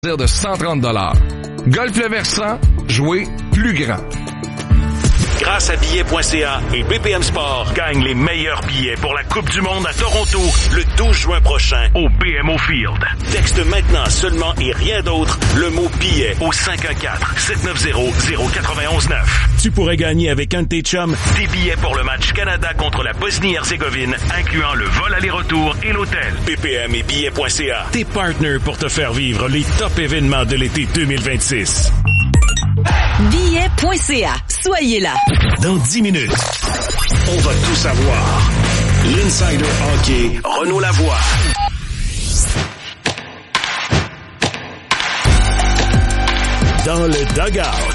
de 130 $. Golf Le Versant, jouer plus grand. Grâce à billets.ca et BPM Sport, gagne les meilleurs billets pour la Coupe du Monde à Toronto le 12 juin prochain au BMO Field. Texte maintenant seulement et rien d'autre le mot billet au 514-790-0919. Tu pourrais gagner avec un de tes chums des billets pour le match Canada contre la Bosnie-Herzégovine, incluant le vol aller-retour et l'hôtel. BPM et billets.ca, tes partners pour te faire vivre les top événements de l'été 2026. Billets.ca. Soyez là. Dans 10 minutes, on va tout savoir. L'Insider Hockey, Renaud Lavoie. Dans le dugout.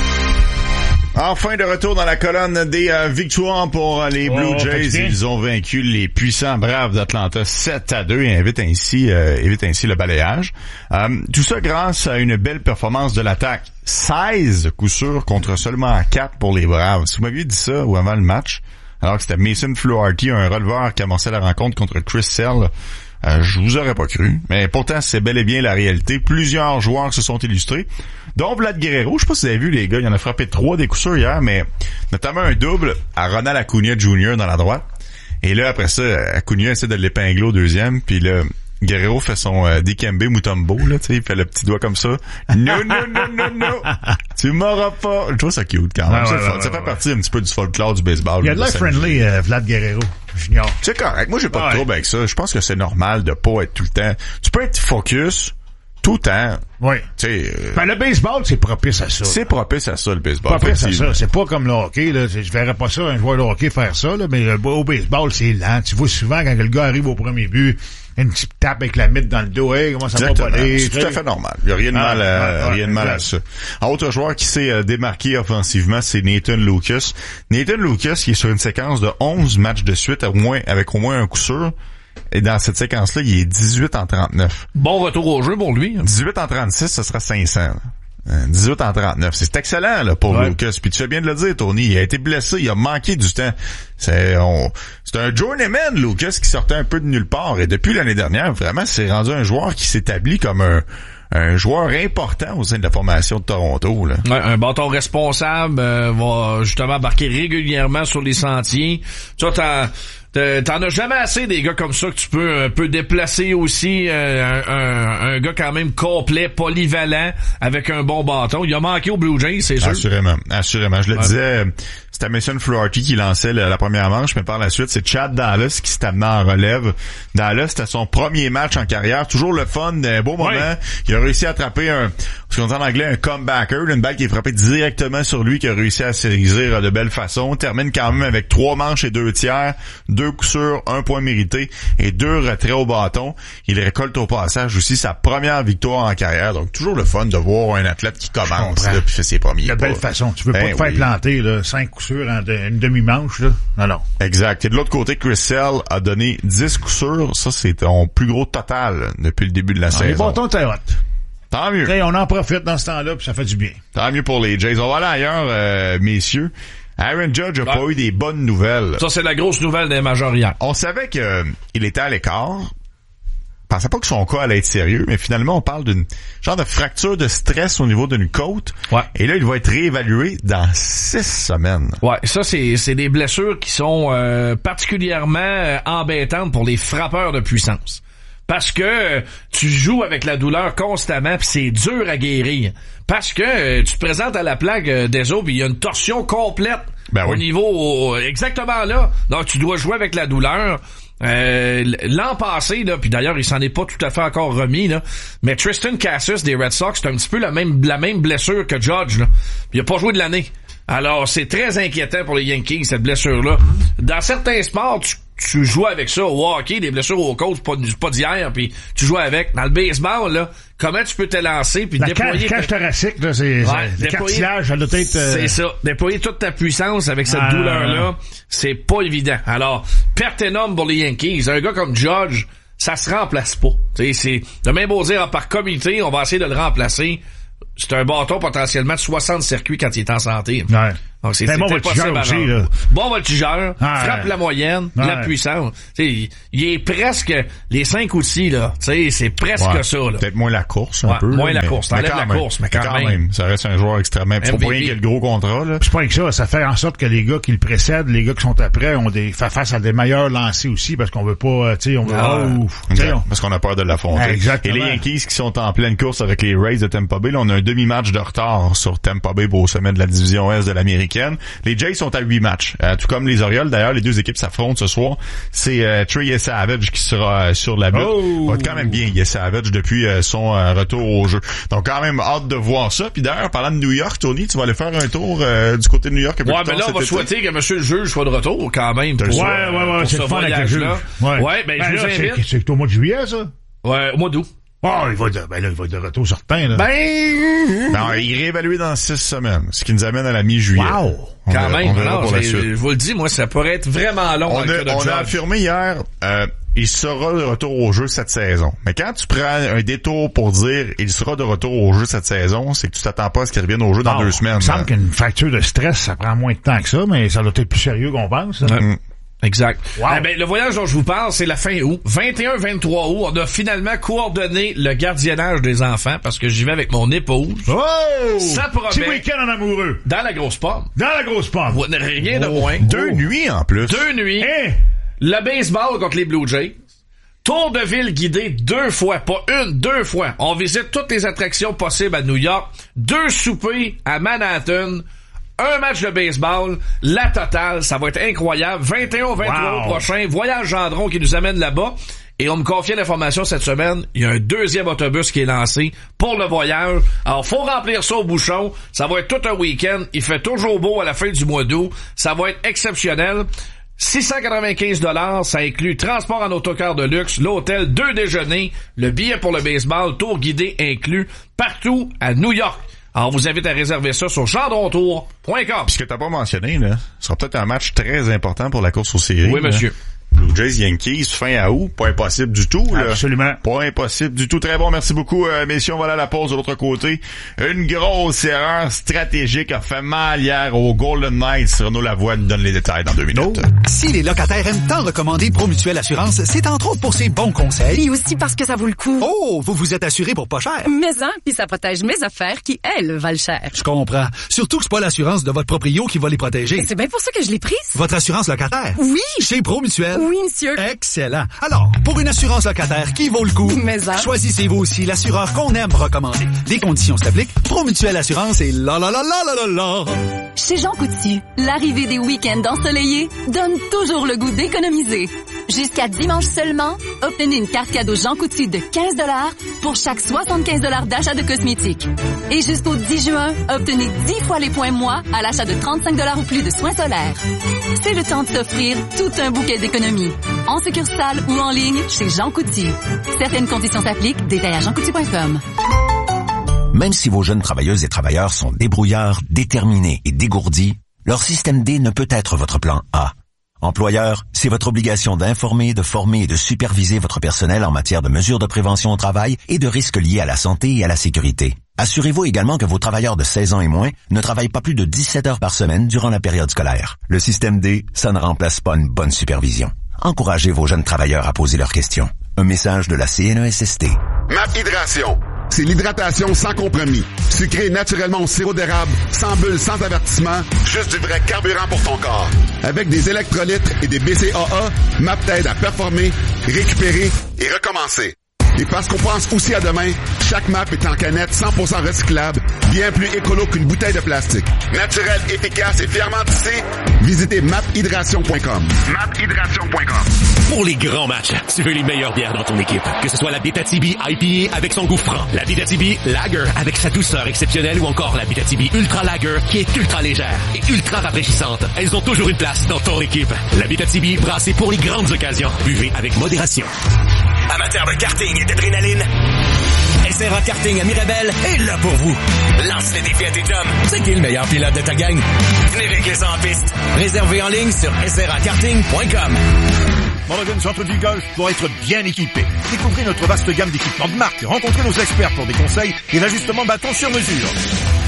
Enfin de retour dans la colonne des victoires pour les Blue Jays. Ils ont vaincu les puissants Braves d'Atlanta 7-2 et évitent ainsi le balayage. Tout ça grâce à une belle performance de l'attaque. 16 coups sûrs contre seulement 4 pour les Braves. Si vous m'aviez dit ça ou avant le match, alors que c'était Mason Flaherty, un releveur qui amorçait la rencontre contre Chris Sale, je vous aurais pas cru. Mais pourtant, c'est bel et bien la réalité. Plusieurs joueurs se sont illustrés, dont Vlad Guerrero. Je sais pas si vous avez vu, les gars, il en a frappé 3 des coups sûrs hier, mais notamment un double à Ronald Acuna Jr. dans la droite. Et là, après ça, Acuna essaie de l'épingler au deuxième, puis là, Guerrero fait son Dikembe Mutombo, là, tu sais, il fait le petit doigt comme ça. Non, tu m'auras pas. Je trouve ça cute quand même. Ça fait partie un petit peu du folklore du baseball. Il y a de l'air friendly, Vlad Guerrero Junior. C'est correct. Moi, j'ai pas de trouble avec ça. Je pense que c'est normal de pas être tout le temps. Tu peux être focus tout le temps. Oui. Tu sais. Le baseball, c'est propice à ça. C'est propice à ça, le baseball. Propice à ça. C'est pas comme le hockey, là. Je verrais pas ça, un joueur de hockey faire ça, là. Mais au baseball, c'est lent. Tu vois souvent quand le gars arrive au premier but, une petite tape avec la mythe dans le dos. Hey, comment ça va pas aller? C'est tout à fait normal. Il y a rien de mal à ça. Un autre joueur qui s'est démarqué offensivement, c'est Nathan Lucas. Nathan Lucas, qui est sur une séquence de 11 matchs de suite, avec au moins un coup sûr. Et dans cette séquence-là, il est 18 en 39. Bon retour au jeu pour lui. 18 en 36, ce sera 500. 18 en 39. C'est excellent là pour Lucas. Puis tu fais bien de le dire, Tony. Il a été blessé, il a manqué du temps. C'est un journeyman, Lucas, qui sortait un peu de nulle part. Et depuis l'année dernière, vraiment, c'est rendu un joueur qui s'établit comme un joueur important au sein de la formation de Toronto. Là. Ouais, un bâton responsable va justement embarquer régulièrement sur les sentiers. Tu vois, t'en as jamais assez des gars comme ça que tu peux un peu déplacer aussi. Un gars quand même complet, polyvalent, avec un bon bâton. Il a manqué au Blue Jays, c'est sûr. Assurément. Je le disais, c'était Mason Flaherty qui lançait la première manche, mais par la suite, c'est Chad Dallas qui s'est amené en relève. Dallas, c'était son premier match en carrière. Toujours le fun, un beau moment. Ouais. Il a réussi à attraper ce qu'on dit en anglais, un comebacker, une balle qui est frappée directement sur lui, qui a réussi à saisir de belle façon. Termine quand même avec 3 manches et 2 tiers, 2 coups sûrs, 1 point mérité et 2 retraits au bâton. Il récolte au passage aussi sa première victoire en carrière. Donc, toujours le fun de voir un athlète qui commence, là, puis fait ses premiers pas. De belle façon. Tu veux pas te faire planter, là, 5 coups sûrs en une demi-manche, là. Non. Exact. Et de l'autre côté, Chris Sale a donné 10 coups sûrs. Ça, c'est ton plus gros total depuis le début de la saison. Les bâtons t'es hot. Tant mieux. Et on en profite dans ce temps-là, puis ça fait du bien. Tant mieux pour les Jays. On va aller ailleurs, messieurs. Aaron Judge a pas eu des bonnes nouvelles. Ça, c'est la grosse nouvelle des majors hier. On savait qu'il était à l'écart. Je pensais pas que son cas allait être sérieux, mais finalement, on parle d'une genre de fracture de stress au niveau d'une côte. Ouais. Et là, il va être réévalué dans 6 semaines. Ouais, ça, c'est des blessures qui sont particulièrement embêtantes pour les frappeurs de puissance. Parce que tu joues avec la douleur constamment, puis c'est dur à guérir. Parce que tu te présentes à la plaque des os, puis il y a une torsion complète au niveau exactement là. Donc tu dois jouer avec la douleur. L'an passé, là, puis d'ailleurs il s'en est pas tout à fait encore remis, là, mais Tristan Cassis des Red Sox, c'est un petit peu la même blessure que Judge, là. Puis il a pas joué de l'année. Alors c'est très inquiétant pour les Yankees, cette blessure-là. Dans certains sports, tu joues avec ça. Au hockey, des blessures aux côtes, pas d'hier, puis tu joues avec. Dans le baseball, là, comment tu peux te lancer puis déployer... La cage thoracique, là, c'est le cartilage, ça doit être... C'est ça. Déployer toute ta puissance avec cette douleur-là, c'est pas évident. Alors, perte énorme pour les Yankees. Un gars comme Judge, ça se remplace pas. C'est de même beau dire, par comité, on va essayer de le remplacer. C'est un bâton potentiellement de 60 circuits quand il est en santé. Ouais. Donc, c'est bon voltigeur aussi, là. Bon voltigeur, frappe la moyenne, la puissance. T'sais, il est presque les 5 outils, là. T'sais, c'est presque ça, là. Peut-être moins la course, un peu. Moins la course. T'enlèves la course, mais quand même. Ça reste un joueur extrêmement... Faut pas rien qu'il y ait le gros contrat, là. C'est pas que ça fait en sorte que les gars qui le précèdent, les gars qui sont après, ont fait face à des meilleurs lancers aussi, parce qu'on veut pas, parce qu'on a peur de l'affronter. Exactement. Et les Yankees qui sont en pleine course avec les Rays de Tampa Bay, là, on a un demi-match de retard sur Tampa Bay au sommet de la division Est de l'Américaine. Les Jays sont à 8 matchs. Tout comme les Orioles, d'ailleurs, les deux équipes s'affrontent ce soir. C'est Trey Savage qui sera sur la butte. Va quand même bien, Savage, depuis son retour au jeu. Donc, quand même, hâte de voir ça. Puis d'ailleurs, parlant de New York, Tony, tu vas aller faire un tour du côté de New York. Mais là, on va souhaiter que monsieur le juge soit de retour, quand même. Ouais, c'est le fun avec le juge. Ouais, ben, je vous invite. C'est au mois de juillet, ça? Ouais, au mois d'août. Oh, il va être de retour certain, là. Non, il est réévalué dans 6 semaines, ce qui nous amène à la mi-juillet. Wow! Quand même, je vous le dis, moi, ça pourrait être vraiment long. On a affirmé hier, il sera de retour au jeu cette saison. Mais quand tu prends un détour pour dire il sera de retour au jeu cette saison, c'est que tu t'attends pas à ce qu'il revienne au jeu dans 2 semaines. Il me semble qu'une fracture de stress, ça prend moins de temps que ça, mais ça doit être plus sérieux qu'on pense. Exact. Wow. Le voyage dont je vous parle, c'est la fin août. 21-23 août, on a finalement coordonné le gardiennage des enfants parce que j'y vais avec mon épouse. Oh! Ça promet. Petit week-end en amoureux. Dans la grosse pomme. Rien de moins. 2 nuits en plus. 2 nuits. Le baseball contre les Blue Jays. Tour de ville guidé 2 fois. Pas 1, 2 fois. On visite toutes les attractions possibles à New York. 2 soupers à Manhattan. Un match de baseball, la totale, ça va être incroyable. 21-23 prochain, voyage Gendron qui nous amène là-bas. Et on me confiait l'information cette semaine, il y a un 2e autobus qui est lancé pour le voyage. Alors, faut remplir ça au bouchon. Ça va être tout un week-end. Il fait toujours beau à la fin du mois d'août. Ça va être exceptionnel. 695$, ça inclut transport en autocar de luxe, l'hôtel, 2 déjeuners, le billet pour le baseball, tour guidé inclus, partout à New York. Alors, on vous invite à réserver ça sur gendrontour.com. Puis ce que t'as pas mentionné, là, ce sera peut-être un match très important pour la course aux séries. Oui, monsieur. Là. Blue Jays Yankees, fin à août, pas impossible du tout. Là. Absolument. Pas impossible du tout. Très bon, merci beaucoup, messieurs. On va aller à la pause de l'autre côté. Une grosse erreur stratégique a fait mal hier aux Golden Knights. Renaud Lavoie nous donne les détails dans 2 minutes. Si les locataires aiment tant recommander Promutuelle Assurance, c'est entre autres pour ses bons conseils. Et aussi parce que ça vaut le coup. Oh, vous vous êtes assuré pour pas cher. Puis ça protège mes affaires qui, elles, valent cher. Je comprends. Surtout que c'est pas l'assurance de votre proprio qui va les protéger. C'est bien pour ça que je l'ai prise. Votre assurance locataire? Oui. Chez Promutuelle? Oui, monsieur. Excellent. Alors, pour une assurance locataire qui vaut le coup, choisissez-vous aussi l'assureur qu'on aime recommander. Des conditions s'appliquent. Promutuelle Assurance et la. Chez Jean Coutu, l'arrivée des week-ends ensoleillés donne toujours le goût d'économiser. Jusqu'à dimanche seulement, obtenez une carte cadeau Jean Coutu de 15$ pour chaque 75$ d'achat de cosmétiques. Et jusqu'au 10 juin, obtenez 10 fois les points moi à l'achat de 35$ ou plus de soins solaires. C'est le temps de s'offrir tout un bouquet d'économies. En succursale ou en ligne chez Jean Coutu. Certaines conditions s'appliquent. Détails à jeancoutu.com. Même si vos jeunes travailleuses et travailleurs sont débrouillards, déterminés et dégourdis, leur système D ne peut être votre plan A. Employeur, c'est votre obligation d'informer, de former et de superviser votre personnel en matière de mesures de prévention au travail et de risques liés à la santé et à la sécurité. Assurez-vous également que vos travailleurs de 16 ans et moins ne travaillent pas plus de 17 heures par semaine durant la période scolaire. Le système D, ça ne remplace pas une bonne supervision. Encouragez vos jeunes travailleurs à poser leurs questions. Un message de la CNESST. MAP Hydration. C'est l'hydratation sans compromis. Sucré naturellement au sirop d'érable, sans bulles, sans avertissement, juste du vrai carburant pour ton corps. Avec des électrolytes et des BCAA, MAP t'aide à performer, récupérer et recommencer. Et parce qu'on pense aussi à demain, chaque MAP est en canette 100% recyclable, bien plus écolo qu'une bouteille de plastique. Naturel, efficace et fièrement tissé, visitez maphydration.com. maphydration.com. Pour les grands matchs, tu veux les meilleures bières dans ton équipe. Que ce soit la Abitibi IPA avec son goût franc, la Abitibi Lager avec sa douceur exceptionnelle ou encore la Abitibi Ultra Lager qui est ultra légère et ultra rafraîchissante. Elles ont toujours une place dans ton équipe. La Abitibi brassée pour les grandes occasions. Buvez avec modération. Amateurs de karting et d'adrénaline, SRA Karting à Mirabel est là pour vous. Lance les défis à tes chums. C'est qui le meilleur pilote de ta gang? Venez régler ça en piste. Réservez en ligne sur srakarting.com. Morgan Centre-Ville Golf pour être bien équipé. Découvrez notre vaste gamme d'équipements de marque. Rencontrez nos experts pour des conseils et l'ajustement bâton sur mesure.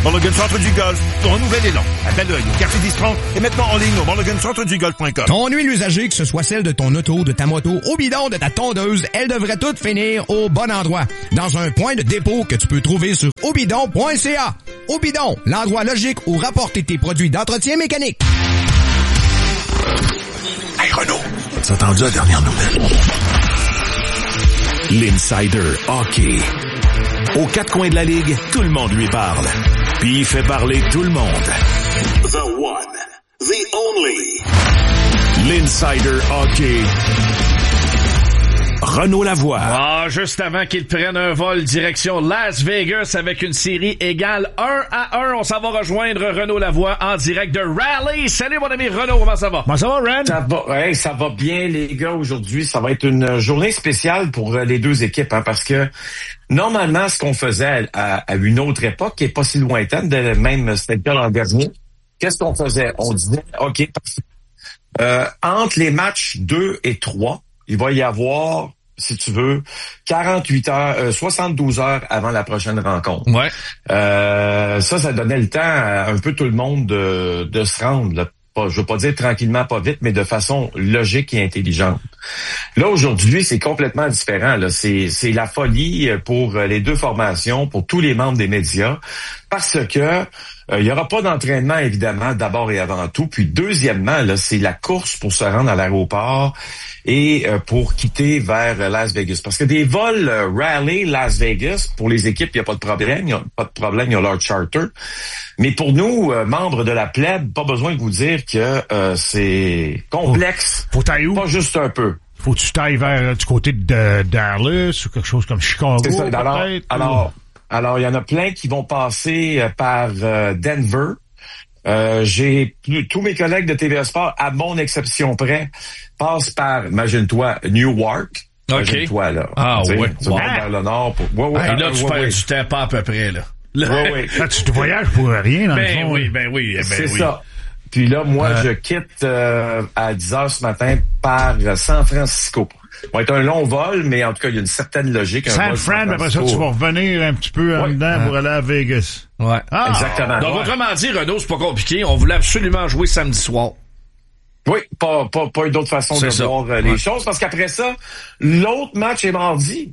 Mulligan Centre du Golf, pour un nouvel élan. À Belleuil, au quartier d'Istron, et maintenant en ligne au mulligancentredugolf.com. Ton huile usagée, que ce soit celle de ton auto, de ta moto, au bidon, de ta tondeuse, elle devrait toutes finir au bon endroit. Dans un point de dépôt que tu peux trouver sur aubidon.ca. Aubidon, l'endroit logique où rapporter tes produits d'entretien mécanique. Hey Renaud, t'as entendu la dernière nouvelle? L'Insider Hockey. Aux quatre coins de la Ligue, tout le monde lui parle. Puis il fait parler tout le monde. The one, the only. L'Insider Hockey. Renaud Lavoie. Ah, juste avant qu'il prenne un vol direction Las Vegas avec une série égale 1-1, on s'en va rejoindre Renaud Lavoie en direct de Raleigh. Salut mon ami Renaud, comment ça va? Comment ça va, Ren? Ça va bien les gars aujourd'hui. Ça va être une journée spéciale pour les deux équipes, hein, parce que normalement, ce qu'on faisait à une autre époque, qui est pas si lointaine, même c'était le cas l'an dernier, qu'est-ce qu'on faisait? On disait, OK, entre les matchs 2 et 3, il va y avoir, si tu veux, 48 heures, 72 heures avant la prochaine rencontre. Ouais. Ça donnait le temps à un peu tout le monde de se rendre, là. Je veux pas dire tranquillement, pas vite, mais de façon logique et intelligente. Là, aujourd'hui, c'est complètement différent, là. C'est la folie pour les deux formations, pour tous les membres des médias, parce que il y aura pas d'entraînement, évidemment, d'abord et avant tout. Puis deuxièmement, là, c'est la course pour se rendre à l'aéroport et pour quitter vers Las Vegas. Parce que des vols Raleigh, Las Vegas, pour les équipes, il n'y a pas de problème. Il n'y a pas de problème, il y a leur charter. Mais pour nous, membres de la plèbe, pas besoin de vous dire que c'est complexe. Faut t'ailler où? Pas juste un peu. Faut que tu t'ailles vers du côté de Dallas ou quelque chose comme Chicago, c'est ça. peut-être? Alors, il y en a plein qui vont passer par Denver. J'ai tous mes collègues de TVA Sport, à mon exception près, passent par, imagine-toi, Newark. OK. Imagine-toi, là. Ah, tu ouais. Tu vas vers le nord. Et là, tu perds du temps pas à peu près, là. Oui. Tu te voyages pour rien, dans le fond. Ben oui. C'est ça. Puis là, moi, je quitte à 10h ce matin par San Francisco. Ça va être un long vol, mais en tout cas, il y a une certaine logique. San Fran, après ça, tu vas revenir un petit peu en dedans pour aller à Vegas. Ouais. Ah, exactement. Donc, autrement dit, Renaud, c'est pas compliqué. On voulait absolument jouer samedi soir. Oui, pas une autre façon de voir les choses, parce qu'après ça, l'autre match est mardi.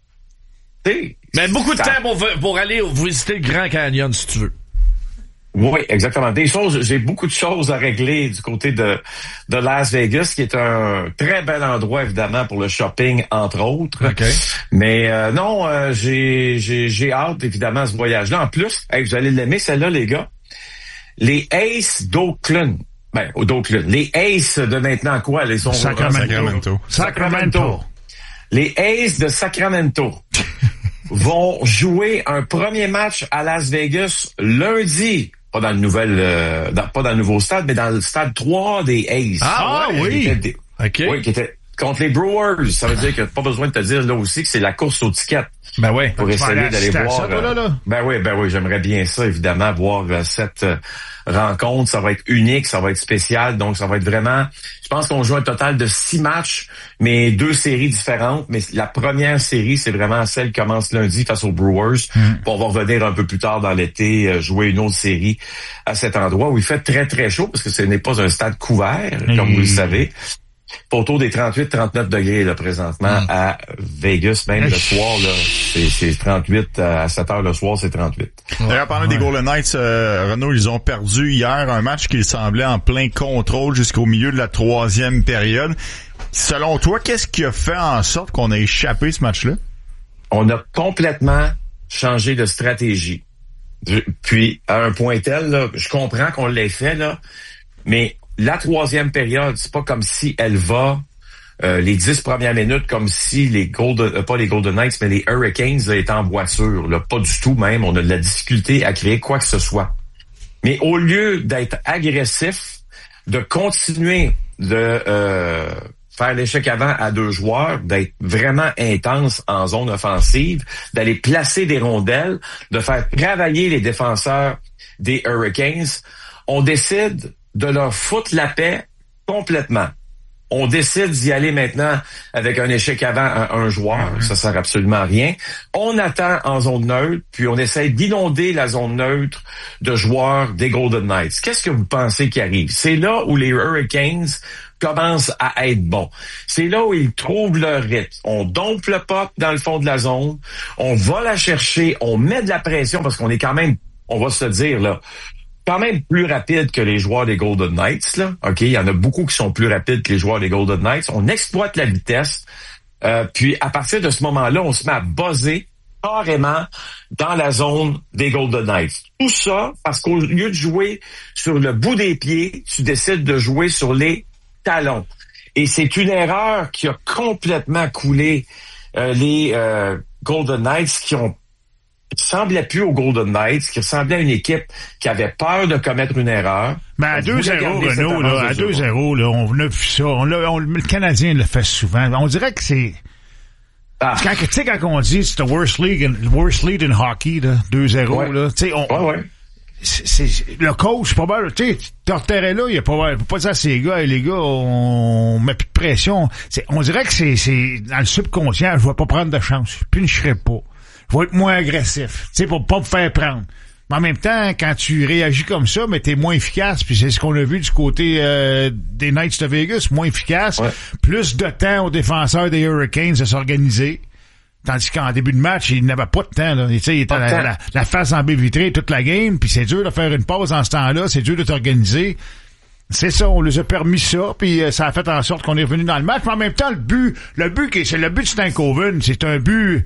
Mais beaucoup de temps pour aller visiter le Grand Canyon, si tu veux. Oui, exactement. J'ai beaucoup de choses à régler du côté de Las Vegas, qui est un très bel endroit, évidemment, pour le shopping, entre autres. Okay. Mais j'ai hâte, évidemment, à ce voyage-là. En plus, vous allez l'aimer, celle-là, les gars. Les Aces d'Oakland. D'Oakland. Les Aces de maintenant quoi? Ils sont Sacramento. Les Aces de Sacramento vont jouer un premier match à Las Vegas lundi. Pas dans le nouveau stade, mais dans le stade 3 des Aces. Ah oui! Oui, qui était contre les Brewers. Ça veut dire que pas besoin de te dire là aussi que c'est la course au ticket. Ben ouais. Pour essayer d'aller voir. Là. Ben oui, j'aimerais bien ça, évidemment, voir cette rencontre. Ça va être unique, ça va être spécial. Donc, ça va être vraiment... Je pense qu'on joue un total de 6 matchs, mais 2 séries différentes. Mais la première série, c'est vraiment celle qui commence lundi face aux Brewers. Puis on va revenir un peu plus tard dans l'été, jouer une autre série à cet endroit où il fait très, très chaud, parce que ce n'est pas un stade couvert, comme vous le savez. Pas autour des 38-39 degrés là, présentement à Vegas, même le soir, là, c'est 38 à 7 heures le soir, c'est 38. D'ailleurs, parlant des Golden Knights, Renaud, ils ont perdu hier un match qui semblait en plein contrôle jusqu'au milieu de la 3e période. Selon toi, qu'est-ce qui a fait en sorte qu'on a échappé ce match-là? On a complètement changé de stratégie. Puis, à un point tel, là, je comprends qu'on l'ait fait, là, mais la 3e période, c'est pas comme si elle va les 10 premières minutes comme si pas les Golden Knights, mais les Hurricanes étaient en voiture. Là. Pas du tout même. On a de la difficulté à créer quoi que ce soit. Mais au lieu d'être agressif, de continuer de faire l'échec avant à 2 joueurs, d'être vraiment intense en zone offensive, d'aller placer des rondelles, de faire travailler les défenseurs des Hurricanes, on décide de leur foutre la paix complètement. On décide d'y aller maintenant avec un échec avant à un joueur. Ça sert absolument à rien. On attend en zone neutre, puis on essaie d'inonder la zone neutre de joueurs des Golden Knights. Qu'est-ce que vous pensez qui arrive? C'est là où les Hurricanes commencent à être bons. C'est là où ils trouvent leur rythme. On dompe le puck dans le fond de la zone. On va la chercher. On met de la pression parce qu'on est quand même, on va se dire, là, quand même plus rapide que les joueurs des Golden Knights, là. OK, il y en a beaucoup qui sont plus rapides que les joueurs des Golden Knights. On exploite la vitesse. Puis, à partir de ce moment-là, on se met à buzzer carrément dans la zone des Golden Knights. Tout ça parce qu'au lieu de jouer sur le bout des pieds, tu décides de jouer sur les talons. Et c'est une erreur qui a complètement coulé les Golden Knights qui ressemblait plus aux Golden Knights, qui ressemblait à une équipe qui avait peur de commettre une erreur. Mais à 2-0, Renaud, là, à 2-0, là, on a vu ça. Le Canadien le fait souvent. On dirait que c'est... Tu sais, quand on dit c'est the worst league in hockey, là, 2-0, là, tu sais, c'est le coach, pas mal, tu sais, Tortorella, il a pas dire à ces gars, les gars, on met plus de pression. On dirait que c'est dans le subconscient, je vais pas prendre de chance. Je punicherai pas. Je vais être moins agressif, tu sais, pour pas me faire prendre. Mais en même temps, quand tu réagis comme ça, mais t'es moins efficace, puis c'est ce qu'on a vu du côté des Knights de Vegas, moins efficace, plus de temps aux défenseurs des Hurricanes de s'organiser. Tandis qu'en début de match, il n'avait pas de temps, là. Tu sais, il était la face en baie vitrée toute la game, puis c'est dur de faire une pause en ce temps-là, c'est dur de t'organiser. C'est ça, on les a permis ça, puis ça a fait en sorte qu'on est revenu dans le match. Mais en même temps, le but c'est le but de Stankoven, c'est un but...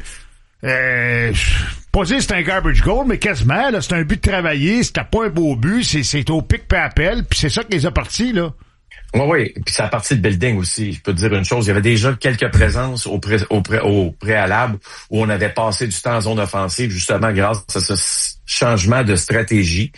pas dire c'est un garbage goal, mais quasiment, là, c'est un but de travailler, c'était pas un beau but, c'est au pic par appel, puis c'est ça qui les a partis, là. Oui, puis c'est à partir de building aussi. Je peux te dire une chose, il y avait déjà quelques présences au préalable où on avait passé du temps en zone offensive, justement grâce à ce changement de stratégie.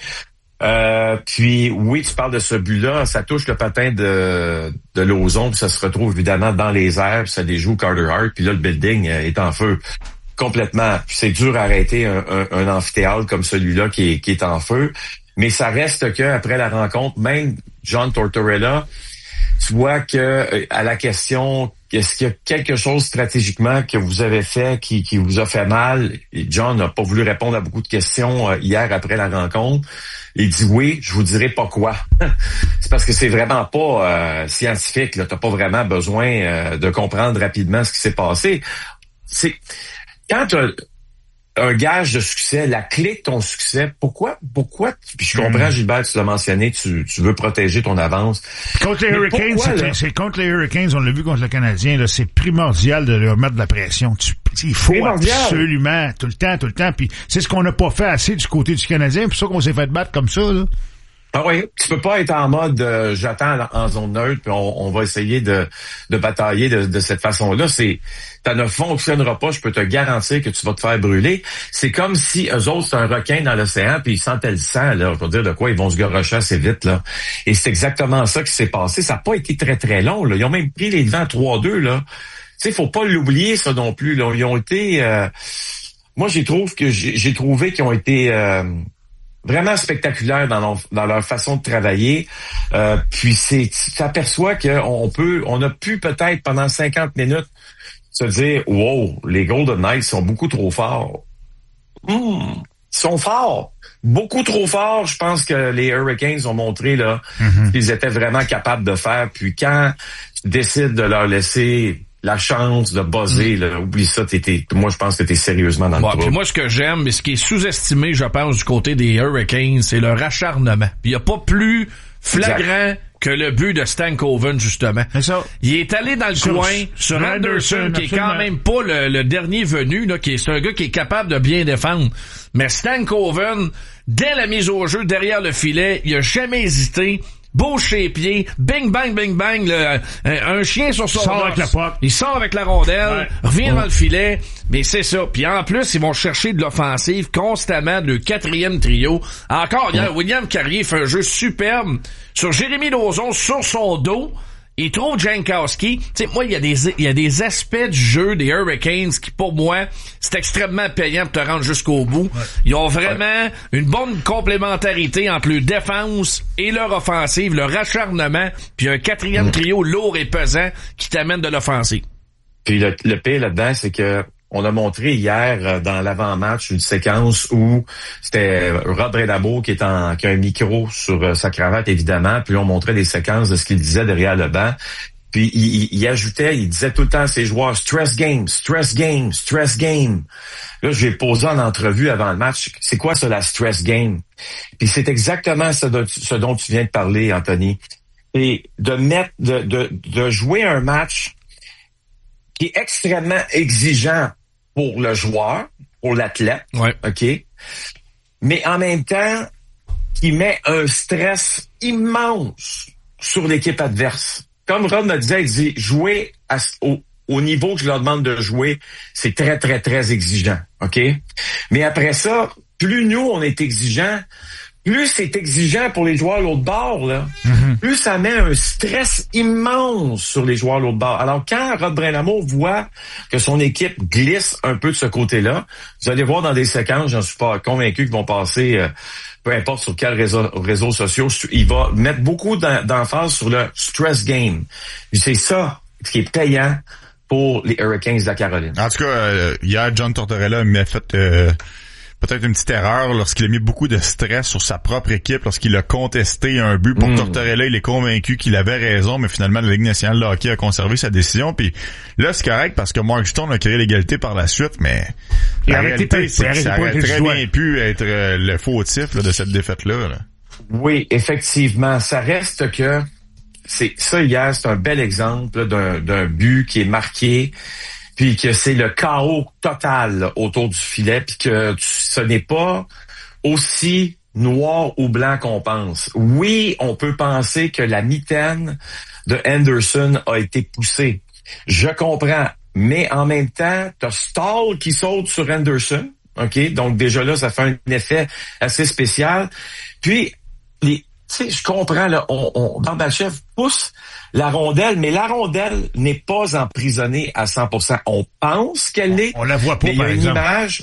Puis oui, tu parles de ce but-là, ça touche le patin de Lauzon, puis ça se retrouve évidemment dans les airs, puis ça déjoue Carter Hart, puis là, le building est en feu. Complètement. Puis c'est dur à arrêter un amphithéâtre comme celui-là qui est en feu. Mais ça reste que après la rencontre, même John Tortorella, tu vois que à la question est-ce qu'il y a quelque chose stratégiquement que vous avez fait qui vous a fait mal, et John n'a pas voulu répondre à beaucoup de questions hier après la rencontre. Il dit oui, je vous dirai pas quoi. C'est parce que c'est vraiment pas scientifique. Là, t'as pas vraiment besoin de comprendre rapidement ce qui s'est passé. C'est quand tu as un gage de succès, la clé de ton succès, pourquoi, puis je comprends, Gilbert, tu l'as mentionné, tu veux protéger ton avance. Contre les Hurricanes, c'est contre les Hurricanes, on l'a vu contre le Canadien, là, c'est primordial de leur mettre de la pression. Il faut absolument, tout le temps, puis c'est ce qu'on n'a pas fait assez du côté du Canadien, c'est pour ça qu'on s'est fait battre comme ça, là. Ah oui, tu peux pas être en mode j'attends en zone neutre puis on va essayer de batailler de cette façon-là. Ça ne fonctionnera pas, je peux te garantir que tu vas te faire brûler. C'est comme si eux autres, c'est un requin dans l'océan puis ils sentaient le sang, là. Je veux dire de quoi, ils vont se garrocher assez vite, là. Et c'est exactement ça qui s'est passé. Ça n'a pas été très, très long, là. Ils ont même pris les devants 3-2, là. Tu sais, faut pas l'oublier, ça non plus, là. Ils ont été, moi, j'ai trouvé qu'ils ont été, vraiment spectaculaire dans leur façon de travailler. Puis tu t'aperçois on a pu peut-être pendant 50 minutes se dire wow, les Golden Knights sont beaucoup trop forts. Ils sont forts. Beaucoup trop forts. Je pense que les Hurricanes ont montré là qu'ils étaient vraiment capables de faire. Puis quand tu décides de leur laisser la chance de buzzer, là, oublie ça, moi je pense que t'es sérieusement dans le trou. Puis moi ce que j'aime, mais ce qui est sous-estimé, je pense, du côté des Hurricanes, c'est leur acharnement. Puis il y a pas plus flagrant que le but de Stankoven, justement. C'est ça. Il est allé dans le coin sur Anderson, qui est quand même pas le dernier venu, là, c'est un gars qui est capable de bien défendre. Mais Stankoven, dès la mise au jeu, derrière le filet, il a jamais hésité. Bouche les pieds, bing bang bing bang, un chien sur son sort avec la poque. Il sort avec la rondelle, revient dans le filet, mais c'est ça. Puis en plus, ils vont chercher de l'offensive constamment, le quatrième trio. Encore hier, William Carrier fait un jeu superbe sur Jérémy Lauzon sur son dos. il trouve Jankowski. Tu sais, moi, il y a des aspects du jeu des Hurricanes qui, pour moi, c'est extrêmement payant pour te rendre jusqu'au bout. Ouais. Ils ont vraiment une bonne complémentarité entre leur défense et leur offensive, leur acharnement, puis un quatrième trio lourd et pesant qui t'amène de l'offensive. Puis le pire là-dedans, c'est que on a montré hier dans l'avant-match une séquence où c'était Rod Brind'Amour qui a un micro sur sa cravate, évidemment, puis on montrait des séquences de ce qu'il disait derrière le banc. Puis il ajoutait, il disait tout le temps à ses joueurs, stress game, stress game, stress game. Là, je lui ai posé en entrevue avant le match, c'est quoi ça, la stress game? Puis c'est exactement ce dont tu viens de parler, Anthony. Et de jouer un match qui est extrêmement exigeant pour le joueur, pour l'athlète, ouais. OK? Mais en même temps, qui met un stress immense sur l'équipe adverse. Comme Rod me disait, il dit, jouer au niveau que je leur demande de jouer, c'est très, très, très exigeant, OK? Mais après ça, plus nous, on est exigeants, plus c'est exigeant pour les joueurs à l'autre bord, là, plus ça met un stress immense sur les joueurs à l'autre bord. Alors, quand Rod Brind'Amour voit que son équipe glisse un peu de ce côté-là, vous allez voir dans des séquences, j'en suis pas convaincu qu'ils vont passer, peu importe sur quel réseaux sociaux, il va mettre beaucoup d'emphase sur le stress game. Et c'est ça qui est payant pour les Hurricanes de la Caroline. En tout cas, hier, John Tortorella m'a fait peut-être une petite erreur lorsqu'il a mis beaucoup de stress sur sa propre équipe, lorsqu'il a contesté un but pour Tortorella. Il est convaincu qu'il avait raison, mais finalement, la Ligue nationale de hockey a conservé sa décision. Puis là, c'est correct parce que Mark Stone a créé l'égalité par la suite, mais la réalité, c'est que ça aurait très bien pu être le fautif de cette défaite-là. Là. Oui, effectivement. Ça reste que ça hier, c'est un bel exemple là, d'un but qui est marqué, puis que c'est le chaos total là, autour du filet, puis que ce n'est pas aussi noir ou blanc qu'on pense. Oui, on peut penser que la mitaine de Anderson a été poussée. Je comprends, mais en même temps, t'as Stahl qui saute sur Anderson, OK? Donc déjà là, ça fait un effet assez spécial. Puis, tu sais, je comprends, là, Barbashev pousse la rondelle, mais la rondelle n'est pas emprisonnée à 100%. On pense qu'elle l'est. On la voit pas, par exemple.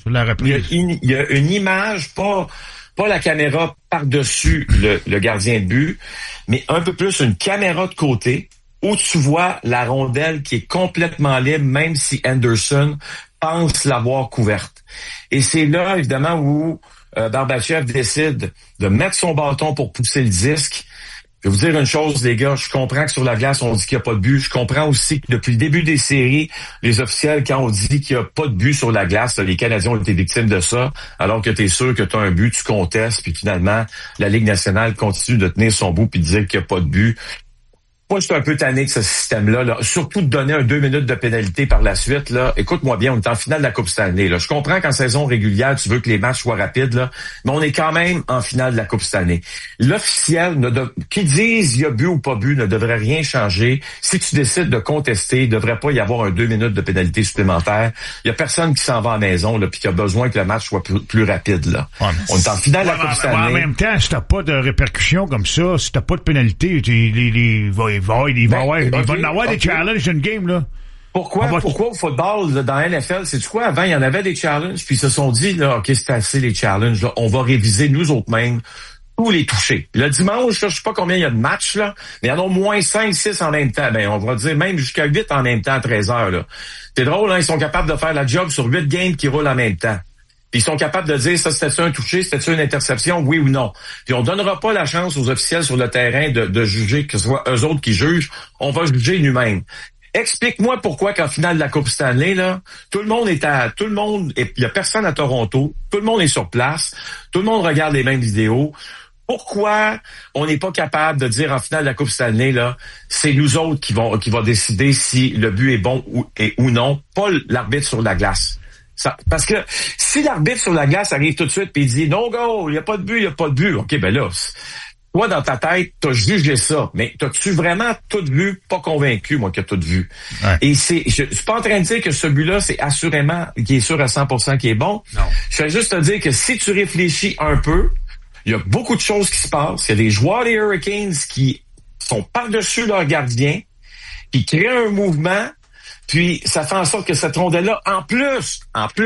Il y a une image, pas la caméra par-dessus le gardien de but, mais un peu plus une caméra de côté où tu vois la rondelle qui est complètement libre, même si Anderson pense l'avoir couverte. Et c'est là, évidemment, où Barbashev décide de mettre son bâton pour pousser le disque. Je vais vous dire une chose, les gars, je comprends que sur la glace, on dit qu'il n'y a pas de but. Je comprends aussi que depuis le début des séries, les officiels, quand on dit qu'il n'y a pas de but sur la glace, les Canadiens ont été victimes de ça, alors que tu es sûr que tu as un but, tu contestes, puis finalement, la Ligue nationale continue de tenir son bout puis de dire qu'il n'y a pas de but. Moi, je suis un peu tanné de ce système-là, là. Surtout de donner 2 minutes de pénalité par la suite, là. Écoute-moi bien, on est en finale de la Coupe Stanley, là. Je comprends qu'en saison régulière, tu veux que les matchs soient rapides, là. Mais on est quand même en finale de la Coupe Stanley. L'officiel, qui dise il y a but ou pas but, ne devrait rien changer. Si tu décides de contester, il ne devrait pas y avoir 2 minutes de pénalité supplémentaire. Il y a personne qui s'en va à la maison, là, puis qui a besoin que le match soit plus rapide, là. Ouais, on est en finale de la Coupe Stanley. En même temps, si t'as pas de répercussions comme ça, si t'as pas de pénalité, il va en avoir des challenges d'une game, là. Pourquoi au football, là, dans la NFL, c'est-tu quoi? Avant, il y en avait des challenges, puis ils se sont dit, là, OK, c'est assez les challenges, là. On va réviser nous autres mêmes tous les touchés. Le dimanche, là, je sais pas combien il y a de matchs, là, mais il y en a au moins 5, 6 en même temps. Ben, on va dire même jusqu'à 8 en même temps à 13 heures, là. C'est drôle, hein, ils sont capables de faire la job sur 8 games qui roulent en même temps. Puis ils sont capables de dire, ça, c'était-tu un touché, c'était-tu une interception, oui ou non. Puis on donnera pas la chance aux officiels sur le terrain de juger, que ce soit eux autres qui jugent, on va juger nous-mêmes. Explique-moi pourquoi qu'en finale de la Coupe Stanley, là, il y a personne à Toronto, tout le monde est sur place, tout le monde regarde les mêmes vidéos. Pourquoi on n'est pas capable de dire en finale de la Coupe Stanley, là, c'est nous autres qui va décider si le but est bon ou non, pas l'arbitre sur la glace. Parce que si l'arbitre sur la glace arrive tout de suite et il dit « No go, il n'y a pas de but. » OK, ben là, toi, dans ta tête, t'as jugé ça. Mais t'as-tu vraiment tout vu? Pas convaincu, moi, que t'as tout vu. Ouais. Et je suis pas en train de dire que ce but-là, c'est assurément, qui est sûr à 100% qui est bon. Non. Je vais juste te dire que si tu réfléchis un peu, il y a beaucoup de choses qui se passent. Il y a des joueurs des Hurricanes qui sont par-dessus leur gardien, qui crée un mouvement, puis ça fait en sorte que cette rondelle-là, en plus,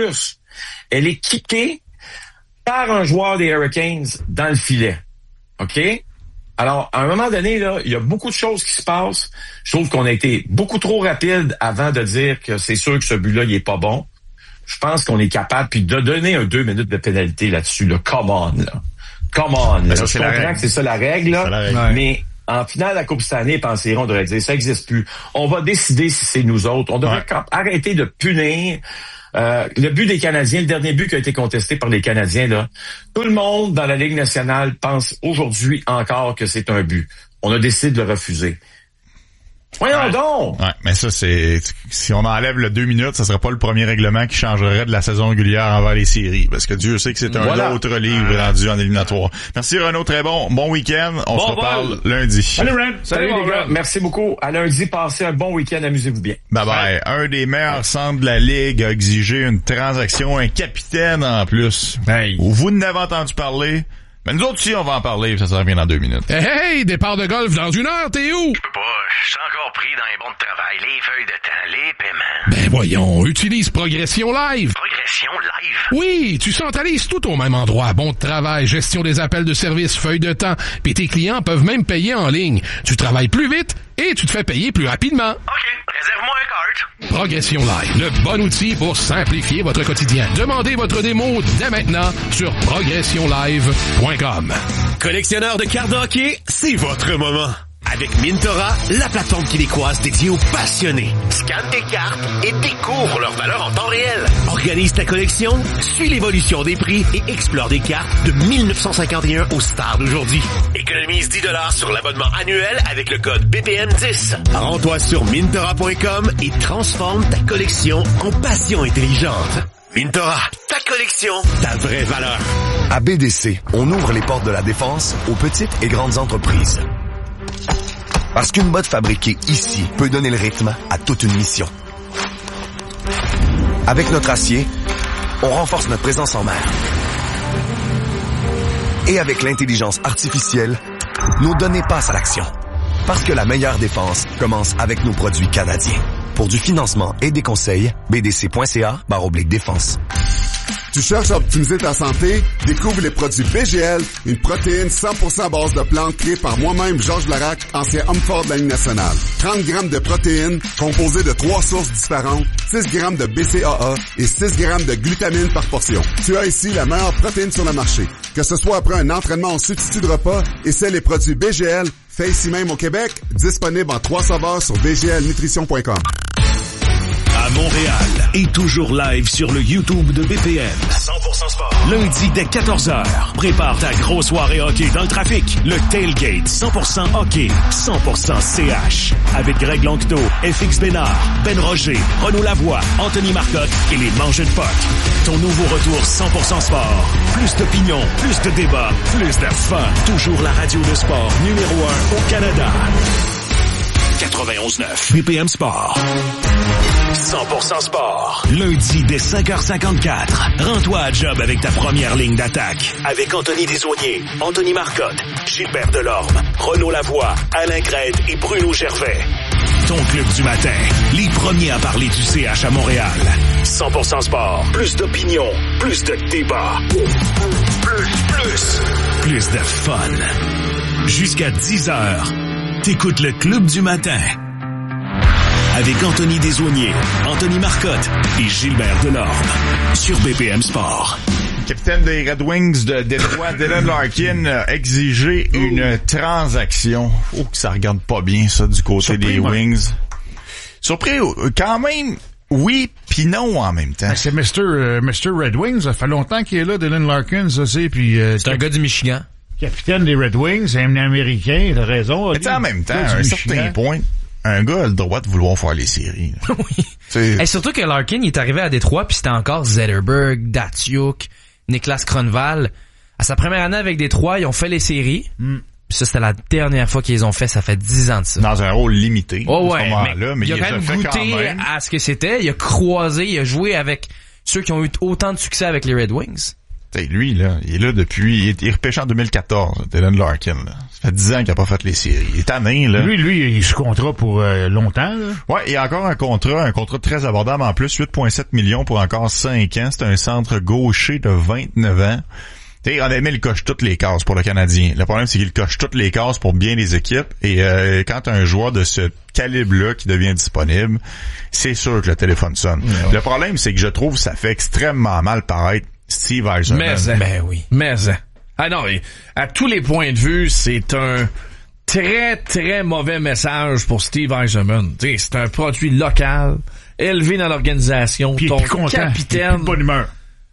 elle est kickée par un joueur des Hurricanes dans le filet. OK? Alors, à un moment donné, là, il y a beaucoup de choses qui se passent. Je trouve qu'on a été beaucoup trop rapide avant de dire que c'est sûr que ce but-là, il est pas bon. Je pense qu'on est capable, puis de donner un 2 minutes de pénalité là-dessus, là. Come on, là. Come on, là. Je comprends que c'est ça la règle, là. Mais en finale de la Coupe Stanley, penseront, on devrait dire, ça n'existe plus. On va décider si c'est nous autres. On devrait arrêter de punir. Le but des Canadiens, le dernier but qui a été contesté par les Canadiens, là, tout le monde dans la Ligue nationale pense aujourd'hui encore que c'est un but. On a décidé de le refuser. Voyons donc! Ouais, mais ça, c'est... Si on enlève le 2 minutes, ça serait pas le premier règlement qui changerait de la saison régulière envers les séries. Parce que Dieu sait que c'est un autre livre rendu en éliminatoire. Merci Renaud, très bon. Bon week-end. On se reparle lundi. Salut Ren! Salut les gars. Merci beaucoup. À lundi, passez un bon week-end. Amusez-vous bien. Bye bye. Un des meilleurs centres de la Ligue a exigé une transaction, un capitaine en plus. Hey. Vous n'avez entendu parler? Mais nous autres aussi, on va en parler, ça revient dans 2 minutes. Hey, départ de golf dans 1 heure, t'es où? Je peux pas, je suis encore pris dans les bons de travail, les feuilles de temps, les paiements. Ben voyons, utilise Progression Live. Progression Live? Oui, tu centralises tout au même endroit. Bon de travail, gestion des appels de service, feuilles de temps, puis tes clients peuvent même payer en ligne. Tu travailles plus vite et tu te fais payer plus rapidement. OK, réserve-moi un cart. Progression Live, le bon outil pour simplifier votre quotidien. Demandez votre démo dès maintenant sur progressionlive.com. Collectionneur de cartes de hockey, c'est votre moment. Avec Mintora, la plateforme québécoise dédiée aux passionnés. Scanne tes cartes et découvre leur valeur en temps réel. Organise ta collection, suis l'évolution des prix et explore des cartes de 1951 aux stars d'aujourd'hui. Économise 10$ sur l'abonnement annuel avec le code BPM10. Rends-toi sur Mintora.com et transforme ta collection en passion intelligente. Mintora, ta collection, ta vraie valeur. À BDC, on ouvre les portes de la défense aux petites et grandes entreprises. Parce qu'une botte fabriquée ici peut donner le rythme à toute une mission. Avec notre acier, on renforce notre présence en mer. Et avec l'intelligence artificielle, nos données passent à l'action. Parce que la meilleure défense commence avec nos produits canadiens. Pour du financement et des conseils, bdc.ca/défense. Tu cherches à optimiser ta santé? Découvre les produits BGL, une protéine 100% à base de plantes créée par moi-même, Georges Larac, ancien homme fort de la Ligue nationale. 30 grammes de protéines composées de 3 sources différentes, 6 grammes de BCAA et 6 grammes de glutamine par portion. Tu as ici la meilleure protéine sur le marché. Que ce soit après un entraînement en substitut de repas, essaie les produits BGL, fait ici même au Québec, disponible en 3 saveurs sur bglnutrition.com. À Montréal et toujours live sur le YouTube de BPM. 100% sport. Lundi dès 14h. Prépare ta grosse soirée hockey dans le trafic. Le Tailgate 100% hockey, 100% CH. Avec Greg Lanctot, FX Bénard, Ben Roger, Renaud Lavoie, Anthony Marcotte et les Mangeux de Puck. Ton nouveau retour 100% sport. Plus d'opinion, plus de débats, plus de fun. Toujours la radio de sport numéro 1 au Canada. 91.9 BPM Sport. 100% sport. Lundi dès 5h54. Rends-toi à job avec ta première ligne d'attaque. Avec Anthony Desaulniers, Anthony Marcotte, Gilbert Delorme, Renaud Lavoie, Alain Crête et Bruno Gervais. Ton club du matin. Les premiers à parler du CH à Montréal. 100% sport. Plus d'opinion. Plus de débat. Plus de fun. Jusqu'à 10h. T'écoutes le Club du matin. Avec Anthony Desaulniers, Anthony Marcotte et Gilbert Delorme. Sur BPM Sport. Capitaine des Red Wings de Détroit, Dylan Larkin, a exigé une transaction. Oh, que ça regarde pas bien, ça, du côté surpris, des Wings. Surpris, quand même, oui, pis non en même temps. Ben, c'est Mr. Red Wings, ça fait longtemps qu'il est là, Dylan Larkin, ça c'est, puis c'est un gars du Michigan. Capitaine des Red Wings, c'est un Américain, t'as raison. Mais en même temps, à un certain point, un gars a le droit de vouloir faire les séries. Oui. Et surtout que Larkin, il est arrivé à Détroit, puis c'était encore Zetterberg, Datsyuk, Niklas Kronwall. À sa première année avec Détroit, ils ont fait les séries. Puis ça, c'était la dernière fois qu'ils les ont fait, ça fait 10 ans de ça. Dans un rôle limité. Oh ouais, mais il a quand même goûté à ce que c'était. Il a croisé, il a joué avec ceux qui ont eu autant de succès avec les Red Wings. T'sais, lui, là, il est là depuis... Il est repêché en 2014, Dylan Larkin. Là. Ça fait 10 ans qu'il a pas fait les séries. Il est tanné, là. Lui, il est sous contrat pour longtemps, là. Ouais, il y a encore un contrat très abordable en plus, 8,7 millions pour encore 5 ans. C'est un centre gaucher de 29 ans. T'sais, on aimé, il coche toutes les cases pour le Canadien. Le problème, c'est qu'il coche toutes les cases pour bien les équipes. Et quand un joueur de ce calibre-là qui devient disponible, c'est sûr que le téléphone sonne. Ouais. Le problème, c'est que je trouve que ça fait extrêmement mal paraître Steve Yzerman. Mais ah non, à tous les points de vue, c'est un très, très mauvais message pour Steve Yzerman. T'sais, c'est un produit local, élevé dans l'organisation, puis ton capitaine. Il est plus de bonne humeur.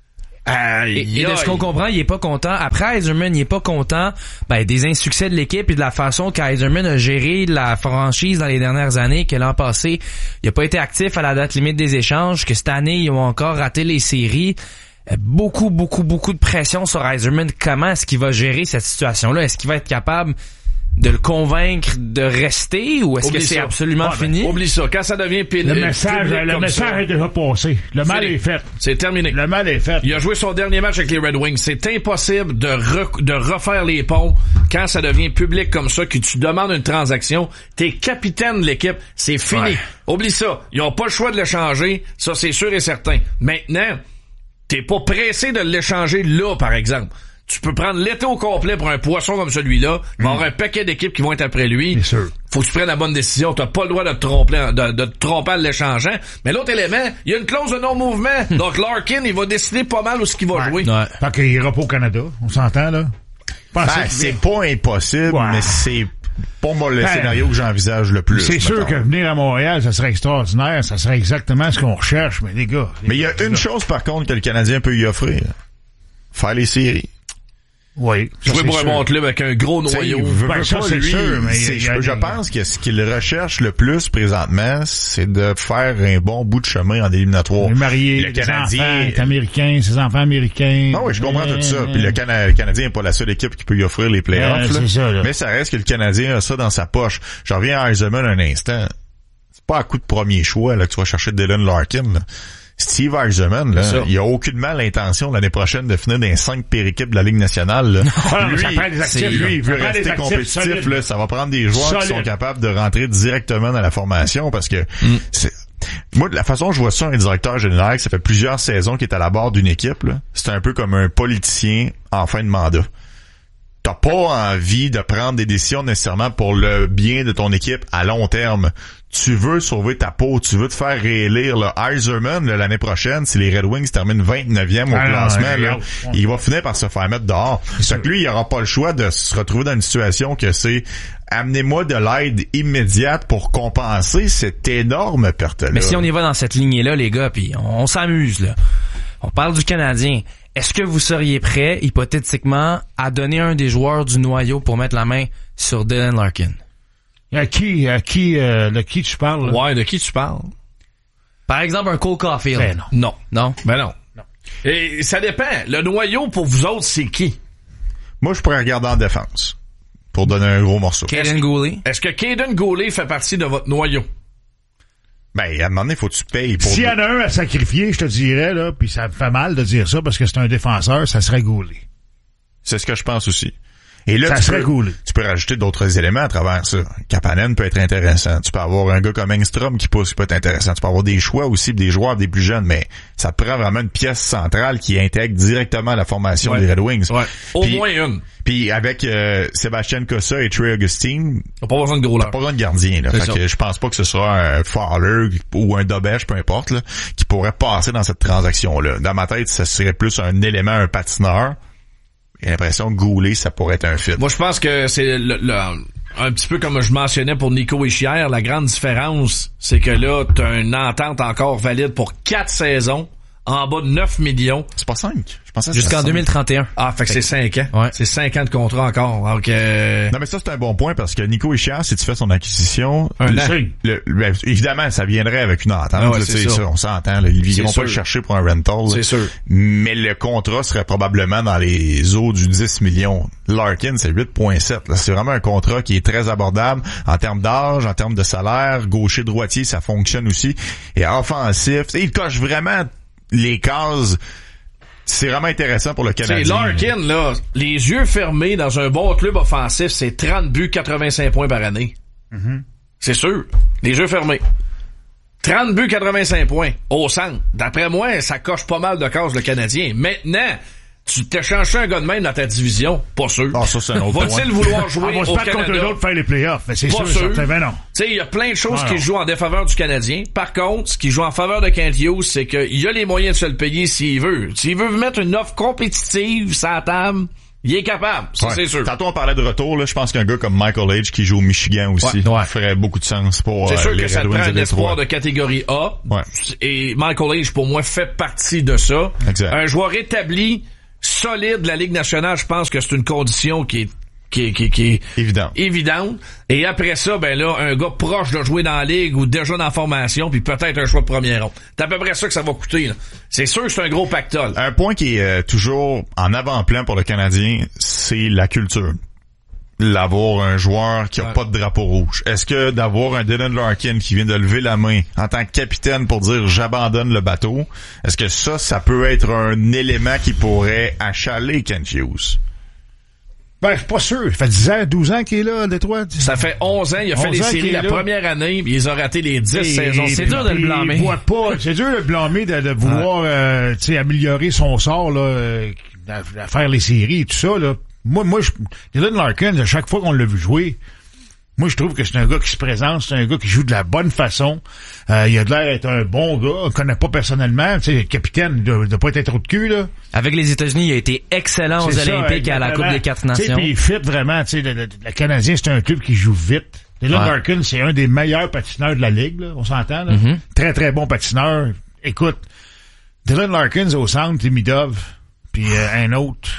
Et de ce qu'on comprend, il est pas content. Après, Yzerman, il est pas content des insuccès de l'équipe et de la façon qu'Yzerman a géré la franchise dans les dernières années, que l'an passé, il a pas été actif à la date limite des échanges, que cette année, ils ont encore raté les séries. Beaucoup de pression sur Yzerman. Comment est-ce qu'il va gérer cette situation-là? Est-ce qu'il va être capable de le convaincre de rester ou est-ce que c'est absolument fini? Oublie ça. Quand ça devient le message est déjà passé. Le mal est fait. C'est terminé. Le mal est fait. Il a joué son dernier match avec les Red Wings. C'est impossible de refaire les ponts quand ça devient public comme ça, que tu demandes une transaction. T'es capitaine de l'équipe. C'est fini. Ouais. Oublie ça. Ils ont pas le choix de l'échanger. Ça, c'est sûr et certain. Maintenant, t'es pas pressé de l'échanger là, par exemple. Tu peux prendre l'été au complet pour un poisson comme celui-là. Il va y avoir un paquet d'équipes qui vont être après lui. Bien sûr. Faut que tu prennes la bonne décision. T'as pas le droit de te tromper, de te tromper en l'échangeant. Mais l'autre élément, il y a une clause de non-mouvement. Donc Larkin, il va décider pas mal où ce qu'il va jouer. Ouais. Fait qu'il ira pas au Canada. On s'entend, là? C'est pas impossible, mais c'est pas moi le scénario que j'envisage le plus. C'est sûr que venir à Montréal, ça serait extraordinaire. Ça serait exactement ce qu'on recherche, mais les gars. Mais il y a une chose, par contre, que le Canadien peut y offrir. Faire les séries. Oui. Jouer pour un bon club avec un gros noyau. Je pense que ce qu'il recherche le plus présentement, c'est de faire un bon bout de chemin en éliminatoire. Marié, le Canadien est américain, ses enfants américains. Ah oui, je comprends tout ça. Puis le Canadien n'est pas la seule équipe qui peut y offrir les playoffs. Mais ça reste que le Canadien a ça dans sa poche. Je reviens à Yzerman un instant. C'est pas à coup de premier choix là que tu vas chercher Dylan Larkin. Là. Steve Yzerman, là, il a aucunement l'intention l'année prochaine de finir dans les 5 pires équipes de la Ligue nationale. Là. Lui, il veut rester compétitif. Là, ça va prendre des joueurs qui sont capables de rentrer directement dans la formation parce que moi, de la façon dont je vois ça, un directeur général, ça fait plusieurs saisons qu'il est à la barre d'une équipe. Là, c'est un peu comme un politicien en fin de mandat. T'as pas envie de prendre des décisions nécessairement pour le bien de ton équipe à long terme. Tu veux sauver ta peau, tu veux te faire réélire. Yzerman, l'année prochaine, si les Red Wings terminent 29e au classement, il va finir par se faire mettre dehors. Fait que lui, il aura pas le choix de se retrouver dans une situation que c'est amenez-moi de l'aide immédiate pour compenser cette énorme perte-là. Mais si on y va dans cette lignée-là, les gars, puis on s'amuse, là. On parle du Canadien. Est-ce que vous seriez prêt, hypothétiquement, à donner un des joueurs du noyau pour mettre la main sur Dylan Larkin? De qui tu parles? Là? Ouais, de qui tu parles? Par exemple, un Cole Caulfield. Ben non. Non? Ben non. Et ça dépend. Le noyau, pour vous autres, c'est qui? Moi, je pourrais regarder en défense. Pour donner un gros morceau. Kaden Guhle? Est-ce que Kaden Guhle fait partie de votre noyau? Ben, à un moment donné, faut que tu payes pour... S'il y en a un à sacrifier, je te dirais, là, puis ça me fait mal de dire ça parce que c'est un défenseur, ça serait Guhle. C'est ce que je pense aussi. Et là, tu peux rajouter d'autres éléments à travers ça. Kapanen peut être intéressant. Tu peux avoir un gars comme Engstrom qui pousse, qui peut être intéressant. Tu peux avoir des choix aussi, des joueurs des plus jeunes, mais ça te prend vraiment une pièce centrale qui intègre directement la formation des Red Wings. Ouais. Au moins une. Puis avec Sébastien Cossa et Trey Augustine, t'as pas besoin de gros là. T'as pas besoin de gardien. Là. Fait que je pense pas que ce soit un Fowler ou un Dobèche, peu importe, là, qui pourrait passer dans cette transaction-là. Dans ma tête, ça serait plus un élément, un patineur. J'ai l'impression que Goulet, ça pourrait être un fit. Moi, je pense que c'est un petit peu comme je mentionnais pour Nico Hischier. La grande différence, c'est que là, t'as une entente encore valide pour 4 saisons, en bas de 9 millions. C'est pas 5. Je pensais jusqu'en 2031. Ah, fait que c'est 5 ans. Ouais. C'est 5 ans de contrat encore. Donc, non, mais ça, c'est un bon point parce que Nico Hischier, si tu fais son acquisition, évidemment, ça viendrait avec une entente. Ah ouais, c'est ça. On s'entend. Là, ils vont pas le chercher pour un rental. C'est sûr. Mais le contrat serait probablement dans les eaux du 10 millions. Larkin, c'est 8,7. C'est vraiment un contrat qui est très abordable en termes d'âge, en termes de salaire. Gaucher-droitier, ça fonctionne aussi. Et offensif, il coche vraiment les cases C'est vraiment intéressant pour le Canadien. C'est Larkin, là, les yeux fermés dans un bon club offensif, c'est 30 buts, 85 points par année. Mm-hmm. C'est sûr. Les yeux fermés. 30 buts, 85 points au centre. D'après moi, ça coche pas mal de cases le Canadien. Maintenant, tu t'échanges un gars de même dans ta division? Pas sûr. Ah, ça, c'est un autre Va-t-il vouloir jouer on va se au battre Canada? contre eux autres, faire les playoffs. Mais c'est pas sûr, certain, mais non. Tu sais, il y a plein de choses Non, qui non. jouent en défaveur du Canadien. Par contre, ce qui joue en faveur de Kent Hughes, c'est qu'il a les moyens de se le payer s'il veut. S'il veut mettre une offre compétitive sur la table, il est capable. Ça, c'est sûr. Tantôt, on parlait de retour, là. Je pense qu'un gars comme Michael H qui joue au Michigan aussi ferait beaucoup de sens pour c'est sûr les que ça Red te Wings prend un de espoir Détroit. de catégorie A. Ouais. Et Michael H, pour moi, fait partie de ça. Exact. Un joueur établi, solide de la Ligue nationale, je pense que c'est une condition qui est évidente. Et après ça, ben là, un gars proche de jouer dans la Ligue ou déjà dans la formation, puis peut-être un choix de première ronde. C'est à peu près ça que ça va coûter, là. C'est sûr que c'est un gros pactole. Un point qui est toujours en avant-plan pour le Canadien, c'est la culture. L'avoir un joueur qui a pas de drapeau rouge. Est-ce que d'avoir un Dylan Larkin qui vient de lever la main en tant que capitaine pour dire j'abandonne le bateau, est-ce que ça peut être un élément qui pourrait achaler Kent Hughes? Ben, je suis pas sûr. Ça fait 10 ans, 12 ans qu'il est là, à Détroit. Ça fait 11 ans. Il a fait les séries la première année, puis ils ont raté les 10 saisons. C'est dur de le blâmer. C'est dur de le blâmer de vouloir améliorer son sort, là, à faire les séries et tout ça, là. Moi, Dylan Larkin, à chaque fois qu'on l'a vu jouer, moi, je trouve que c'est un gars qui se présente, c'est un gars qui joue de la bonne façon. Il a de l'air d'être un bon gars. On le connaît pas personnellement. Tu sais, capitaine, de pas être un trou de cul, là. Avec les États-Unis, il a été excellent aux Olympiques et à la Coupe des 4 Nations. Puis il fit vraiment, tu sais, le Canadien, c'est un club qui joue vite. Dylan Larkin, c'est un des meilleurs patineurs de la Ligue, là. On s'entend, là. Mm-hmm. Très, très bon patineur. Écoute, Dylan Larkin au centre, Timidov, puis un autre.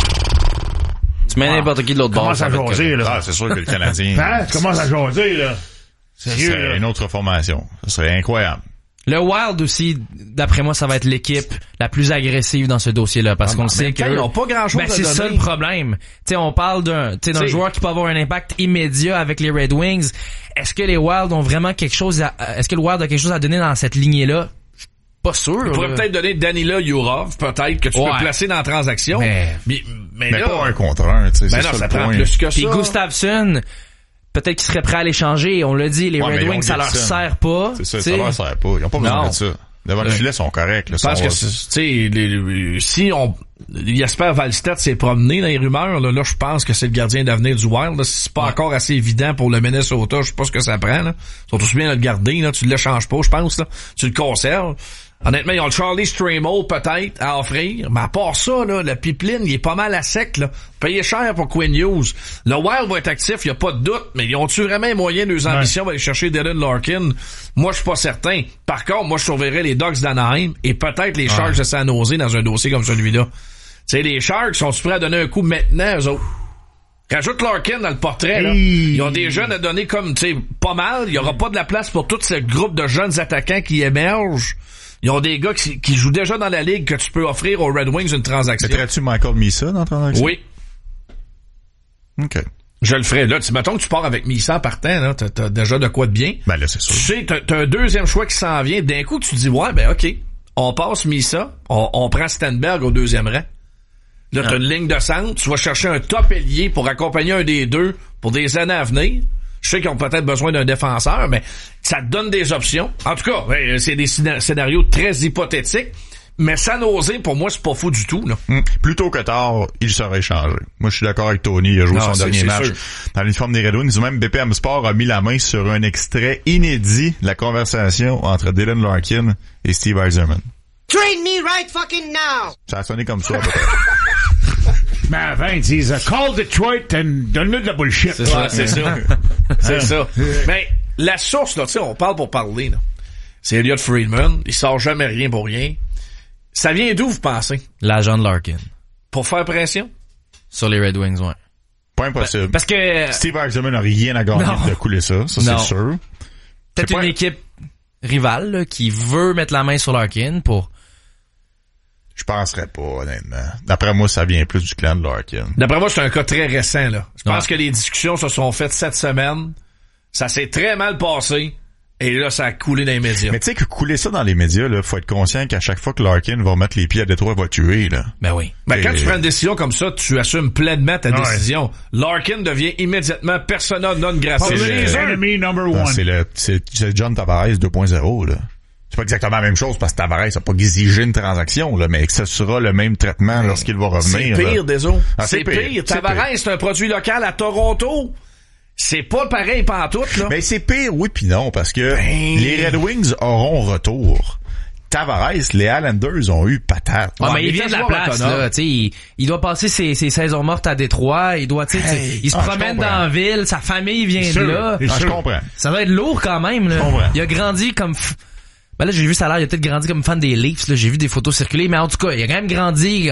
Tu mets n'importe qui de l'autre bord. Commence à jaser, là. Ah, c'est sûr que le Canadien... Tu commences à jaser, là. Sérieux, c'est là. une autre formation. Ça serait incroyable. Le Wild aussi, d'après moi, ça va être l'équipe la plus agressive dans ce dossier-là, parce qu'on sait que... Ils n'ont pas grand-chose à c'est donner. ça le problème. Tu sais, on parle d'un joueur qui peut avoir un impact immédiat avec les Red Wings. Est-ce que les Wild ont vraiment quelque chose est-ce que le Wild a quelque chose à donner dans cette lignée-là? Pas sûr. Il pourrait peut-être donner Danila Yurov, peut-être, que tu peux placer dans la transaction. Mais là, pas un contre un, tu sais. Ben non, ça prend plus que ça. Puis Gustafsson, peut-être qu'il serait prêt à l'échanger. On l'a dit, les Red Wings, ça leur sert pas. C'est ça leur sert pas. Ils ont pas besoin de ça. Devant le filet, ils sont corrects. Je pense que, tu sais, si Jesper Wallstedt s'est promené dans les rumeurs, là, je pense que c'est le gardien d'avenir du Wild. Là. C'est pas encore assez évident pour le Minnesota. Je sais pas ce que ça prend, là. Ils sont tous bien à le garder, là. Tu l'échanges pas, je pense, là. Tu le conserves. Honnêtement, ils ont le Charlie Stramo peut-être à offrir, mais à part ça, là, le pipeline, il est pas mal à sec, là. Payé cher pour Quinn Hughes. Le Wild va être actif, il y a pas de doute, mais ils ont-tu vraiment les moyens de leurs ambitions d'aller chercher Dylan Larkin? Moi, je suis pas certain. Par contre, moi, je surveillerais les Ducks d'Anaheim et peut-être les Sharks de San Jose dans un dossier comme celui-là. Tu sais, les Sharks sont-ils prêts à donner un coup maintenant, eux autres? Rajoute Larkin dans le portrait, là. Ils ont des jeunes à donner comme, tu sais, pas mal. Il y aura pas de la place pour tout ce groupe de jeunes attaquants qui émergent. Ils ont des gars qui jouent déjà dans la ligue que tu peux offrir aux Red Wings une transaction. Mettrais-tu Michael Misa dans la transaction? Oui. OK. Je le ferais. Là, mettons que tu pars avec Misa en partant, là, t'as déjà de quoi de bien. Ben là, c'est sûr. Tu sais, t'as un deuxième choix qui s'en vient. D'un coup, tu te dis, ouais, ben OK, on passe Misa, on prend Stenberg au deuxième rang. Là, t'as une ligne de centre, tu vas chercher un top ailier pour accompagner un des deux pour des années à venir. Je sais qu'ils ont peut-être besoin d'un défenseur, mais ça te donne des options. En tout cas, c'est des scénarios très hypothétiques. Mais San Jose, pour moi, c'est pas fou du tout, là. Plus tôt que tard, il serait changé. Moi, je suis d'accord avec Tony. Il a joué son dernier match dans l'uniforme des Red Wings. Même BPM Sport a mis la main sur un extrait inédit de la conversation entre Dylan Larkin et Steve Yzerman. Trade me right fucking now! Ça a sonné comme ça, peut-être. Mais avant, ils disent « Call Detroit and donne-le de la bullshit. » C'est ça, c'est ça. C'est ça. Mais la source, là, tu sais, on parle pour parler, là. C'est Elliot Friedman. Il sort jamais rien pour rien. Ça vient d'où, vous pensez? L'agent de Larkin. Pour faire pression? Sur les Red Wings, ouais. Pas impossible. Parce que... Steve Yzerman n'a rien à gagner de couler ça. Ça, c'est sûr. Peut-être une équipe rivale, là, qui veut mettre la main sur Larkin pour... Je penserais pas, honnêtement. D'après moi, ça vient plus du clan de Larkin. D'après moi, c'est un cas très récent, là. Je pense que les discussions se sont faites cette semaine. Ça s'est très mal passé. Et là, ça a coulé dans les médias. Mais tu sais que couler ça dans les médias, là, faut être conscient qu'à chaque fois que Larkin va remettre les pieds à Détroit, il va tuer, là. Ben oui. Ben, quand tu prends une décision comme ça, tu assumes pleinement ta décision. Larkin devient immédiatement persona non grata. C'est l'ennemi number one. C'est John Tavares 2.0, là. C'est pas exactement la même chose parce que Tavares n'a pas exigé une transaction, là, mais que ce sera le même traitement lorsqu'il va revenir. C'est pire, désolé. C'est pire. Tavares, c'est un produit local à Toronto. C'est pas pareil pantoute, là. Mais c'est pire, oui pis non, parce que les Red Wings auront retour. Tavares, les Islanders ont eu patate. Ouais, mais il vient de la place, là. Il doit passer ses saisons mortes à Détroit. Il doit, il se promène dans la ville. Sa famille vient de là. Je comprends. Ça va être lourd quand même, là. Il a grandi comme... Ben là, j'ai vu ça a l'air, il a peut-être grandi comme fan des Leafs, là. J'ai vu des photos circuler, mais en tout cas, il a quand même grandi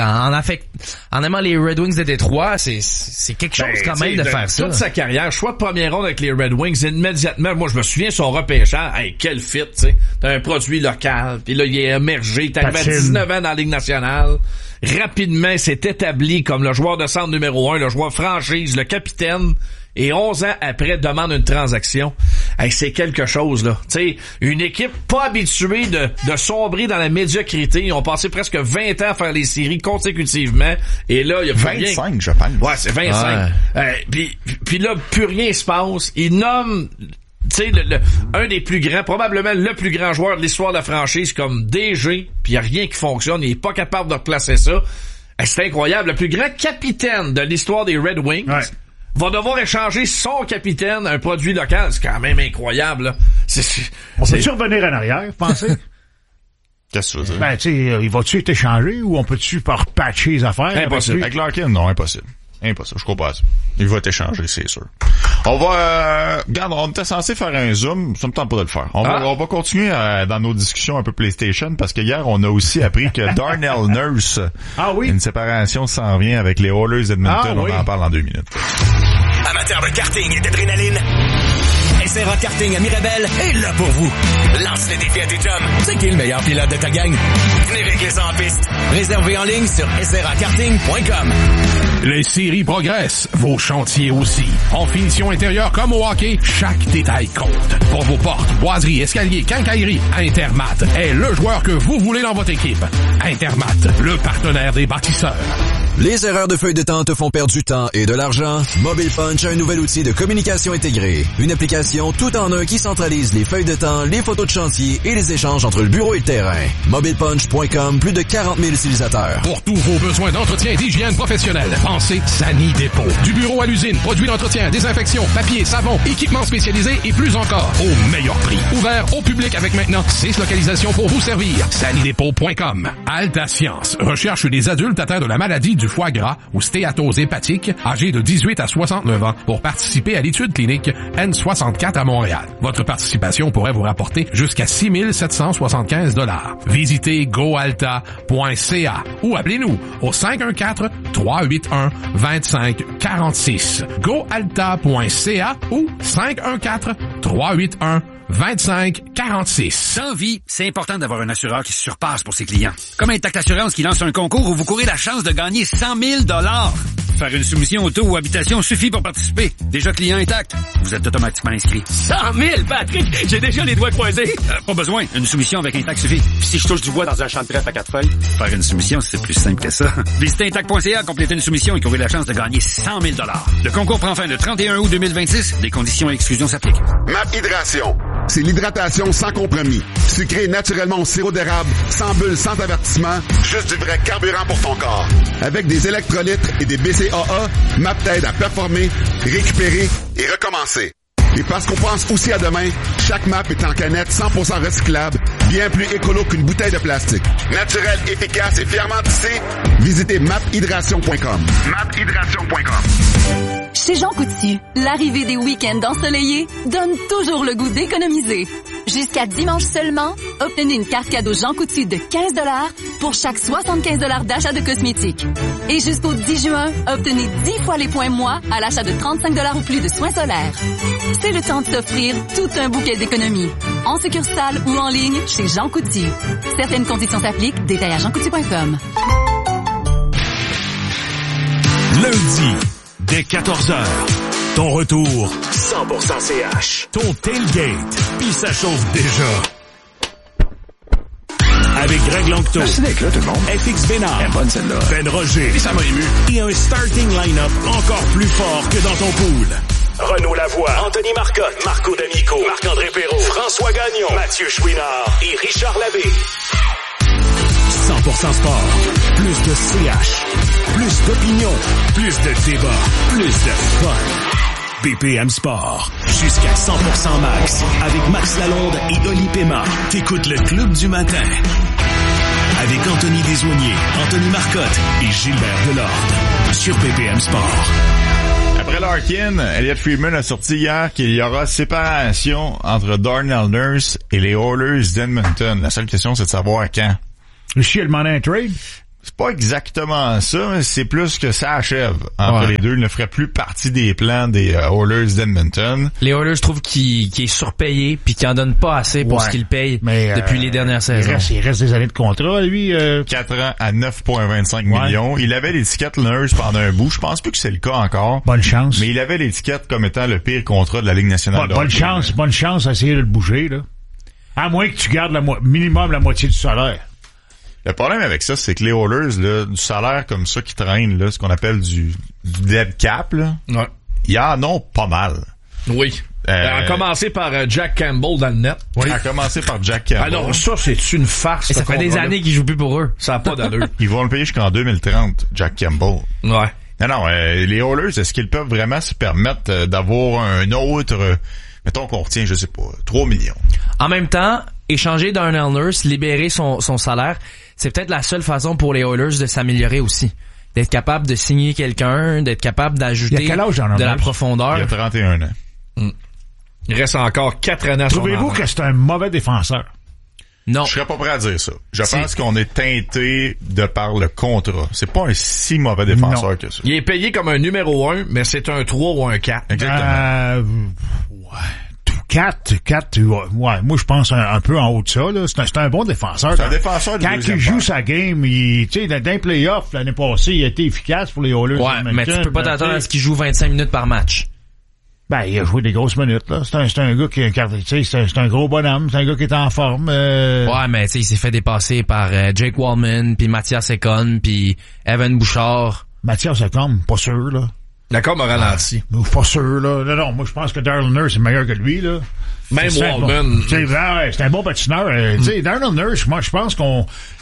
en aimant les Red Wings de Détroit. C'est quelque chose quand même de faire ça. Toute sa carrière, choix de première ronde avec les Red Wings, immédiatement, moi, je me souviens son repêchage. Hey, quel fit, tu sais. T'as un produit local. Puis là, il est émergé. Il est arrivé à 19 ans dans la Ligue nationale. Rapidement, il s'est établi comme le joueur de centre numéro 1, le joueur franchise, le capitaine. Et 11 ans après, demande une transaction. Hey, c'est quelque chose, là. Tu sais, une équipe pas habituée de sombrer dans la médiocrité. Ils ont passé presque 20 ans à faire les séries consécutivement. Et là, il y a 25, je pense. Ouais, c'est 25. Puis là, plus rien se passe. Ils nomment, tu sais, un des plus grands, probablement le plus grand joueur de l'histoire de la franchise comme DG. Puis il y a rien qui fonctionne. Il est pas capable de replacer ça. Hey, c'est incroyable. Le plus grand capitaine de l'histoire des Red Wings. Va devoir échanger son capitaine à un produit local. C'est quand même incroyable, là. On peut-tu revenir en arrière, vous pensez? Qu'est-ce que tu veux dire? Ben, tu sais, il va-tu être échangé ou on peut-tu repatcher les affaires? Impossible. Avec Larkin, non, impossible. Impossible, je crois pas à ça. Il va être échangé, c'est sûr. On va... regarde, on était censé faire un zoom, ça me tente pas de le faire. On va continuer dans nos discussions un peu PlayStation, parce que hier, on a aussi appris que Darnell Nurse, une séparation s'en vient avec les Oilers Edmonton. On en parle en 2 minutes. Amateur de karting et d'adrénaline, SRA Karting à Mirabel est là pour vous. Lance le défi à tes chums. C'est qui le meilleur pilote de ta gang? Venez régler ça en piste. Réservé en ligne sur srakarting.com. Les séries progressent, vos chantiers aussi. En finition intérieure comme au hockey, chaque détail compte. Pour vos portes, boiseries, escaliers, quincailleries, Intermat est le joueur que vous voulez dans votre équipe. Intermat, le partenaire des bâtisseurs. Les erreurs de feuilles de temps te font perdre du temps et de l'argent? Mobile Punch a un nouvel outil de communication intégrée. Une application tout en un qui centralise les feuilles de temps, les photos de chantier et les échanges entre le bureau et le terrain. MobilePunch.com, plus de 40 000 utilisateurs. Pour tous vos besoins d'entretien et d'hygiène professionnelle, pensez Sani Dépôt. Du bureau à l'usine, produits d'entretien, désinfection, papier, savon, équipements spécialisés et plus encore, au meilleur prix. Ouvert au public avec maintenant 6 localisations pour vous servir. SaniDépôt.com. Alta Science recherche des adultes atteints de la maladie du foie gras ou stéatose hépatique, âgés de 18 à 69 ans, pour participer à l'étude clinique N64 à Montréal. Votre participation pourrait vous rapporter jusqu'à 6 775 $. Visitez goalta.ca ou appelez-nous au 514-381-2546. goalta.ca ou 514-381-2546. Dans vie, c'est important d'avoir un assureur qui se surpasse pour ses clients. Comme Intact Assurance qui lance un concours où vous courez la chance de gagner 100 000 $. Faire une soumission auto ou habitation suffit pour participer. Déjà client Intact, vous êtes automatiquement inscrit. 100 000, Patrick! J'ai déjà les doigts croisés. Pas besoin, une soumission avec Intact suffit. Puis si je touche du bois dans un champ de trèfle à 4 feuilles? Faire une soumission, c'est plus simple que ça. Visitez Intact.ca, complétez une soumission et courez la chance de gagner 100 000 $. Le concours prend fin le 31 août 2026. Des conditions et exclusions s'appliquent. MAP Hydration. C'est l'hydratation sans compromis. Sucré naturellement au sirop d'érable, sans bulles, sans avertissement, juste du vrai carburant pour ton corps. Avec des électrolytes et des BCAA, MAP t'aide à performer, récupérer et recommencer. Et parce qu'on pense aussi à demain, chaque MAP est en canette 100% recyclable, bien plus écolo qu'une bouteille de plastique. Naturel, efficace et fièrement tissé, visitez maphydration.com. maphydration.com. Chez Jean Coutu, l'arrivée des week-ends ensoleillés donne toujours le goût d'économiser. Jusqu'à dimanche seulement, obtenez une carte cadeau Jean Coutu de 15 $ pour chaque 75 $ d'achat de cosmétiques. Et jusqu'au 10 juin, obtenez 10 fois les points moi à l'achat de 35 $ ou plus de soins solaires. C'est le temps de s'offrir tout un bouquet d'économies. En succursale ou en ligne chez Jean Coutu. Certaines conditions s'appliquent. Détails à jeancoutu.com. Lundi, dès 14h, Ton retour, 100% CH. Ton tailgate, puis ça chauffe déjà. Avec Greg Langto. Merci d'être là, tout le monde. FX Bénard. Elle est bonne, celle-là. Ben Roger. Et ça m'a ému. Et un starting line-up encore plus fort que dans ton pool. Renaud Lavoie, Anthony Marcotte, Marco D'Amico, Marc-André Perrault, François Gagnon, Mathieu Chouinard et Richard Labbé. 100% sport. Plus de CH. Plus d'opinion. Plus de débat. Plus de fun. BPM Sport. Jusqu'à 100% max. Avec Max Lalonde et Oli Pema. T'écoutes le Club du matin. Avec Anthony Desaulniers, Anthony Marcotte et Gilbert Delorde. Sur BPM Sport. Après Larkin, Elliott Friedman a sorti hier qu'il y aura séparation entre Darnell Nurse et les Oilers d'Edmonton. La seule question, c'est de savoir quand. Lui, elle demandé un trade? C'est pas exactement ça, mais c'est plus que ça achève entre les deux. Il ne ferait plus partie des plans des Oilers d'Edmonton. Les Oilers trouvent qu'il est surpayé puis qu'il en donne pas assez pour ce qu'il paye depuis les dernières saisons. Il reste des années de contrat, lui. 4 ans à 9,25 millions. Il avait l'étiquette Nurse pendant un bout. Je pense plus que c'est le cas encore. Bonne chance. Mais il avait l'étiquette comme étant le pire contrat de la Ligue nationale. Bonne chance à essayer de le bouger, là. À moins que tu gardes minimum la moitié du salaire. Le problème avec ça, c'est que les Oilers, là, du salaire comme ça qui traîne, là, ce qu'on appelle du dead cap, là, ils en ont pas mal. Oui. À commencer par Jack Campbell dans le net. Oui. À commencer par Jack Campbell. Alors ça, c'est une farce. Et ça fait des années qu'il joue plus pour eux. Ça n'a pas d'allure. Ils vont le payer jusqu'en 2030, Jack Campbell. Ouais. Non, les Oilers, est-ce qu'ils peuvent vraiment se permettre d'avoir un autre, mettons qu'on retient, je sais pas, 3 millions? En même temps, échanger Darnell Nurse, libérer son salaire, c'est peut-être la seule façon pour les Oilers de s'améliorer aussi. D'être capable de signer quelqu'un, d'être capable d'ajouter de la profondeur. Il a 31 ans. Il reste encore 4 années à son Trouvez-vous que c'est un mauvais défenseur? Non. Je serais pas prêt à dire ça. Je pense qu'on est teinté de par le contrat. C'est pas un si mauvais défenseur que ça. Il est payé comme un numéro 1, mais c'est un 3 ou un 4. Exactement. 4, ouais, moi je pense un peu en haut de ça, là. C'est un bon défenseur. C'est un défenseur de quand il joue sa game, tu sais, dans les playoffs, l'année passée, il a été efficace pour les Oilers. Ouais, mais tu peux pas t'attendre à ce qu'il joue 25 minutes par match. Ben, il a joué des grosses minutes, là. C'est un gars qui, tu sais, c'est un gros bonhomme, c'est un gars qui est en forme. Ouais, mais tu sais, il s'est fait dépasser par Jake Wallman, puis Mathias Ekholm, puis Evan Bouchard. Mathias Ekholm, pas sûr, là. D'accord, m'a ralenti. Pas sûr, là. Non, moi, je pense que Darnell Nurse est meilleur que lui, là. Même Wallman. C'est un bon patineur. Tu sais, Darnell Nurse, moi, je pense qu'on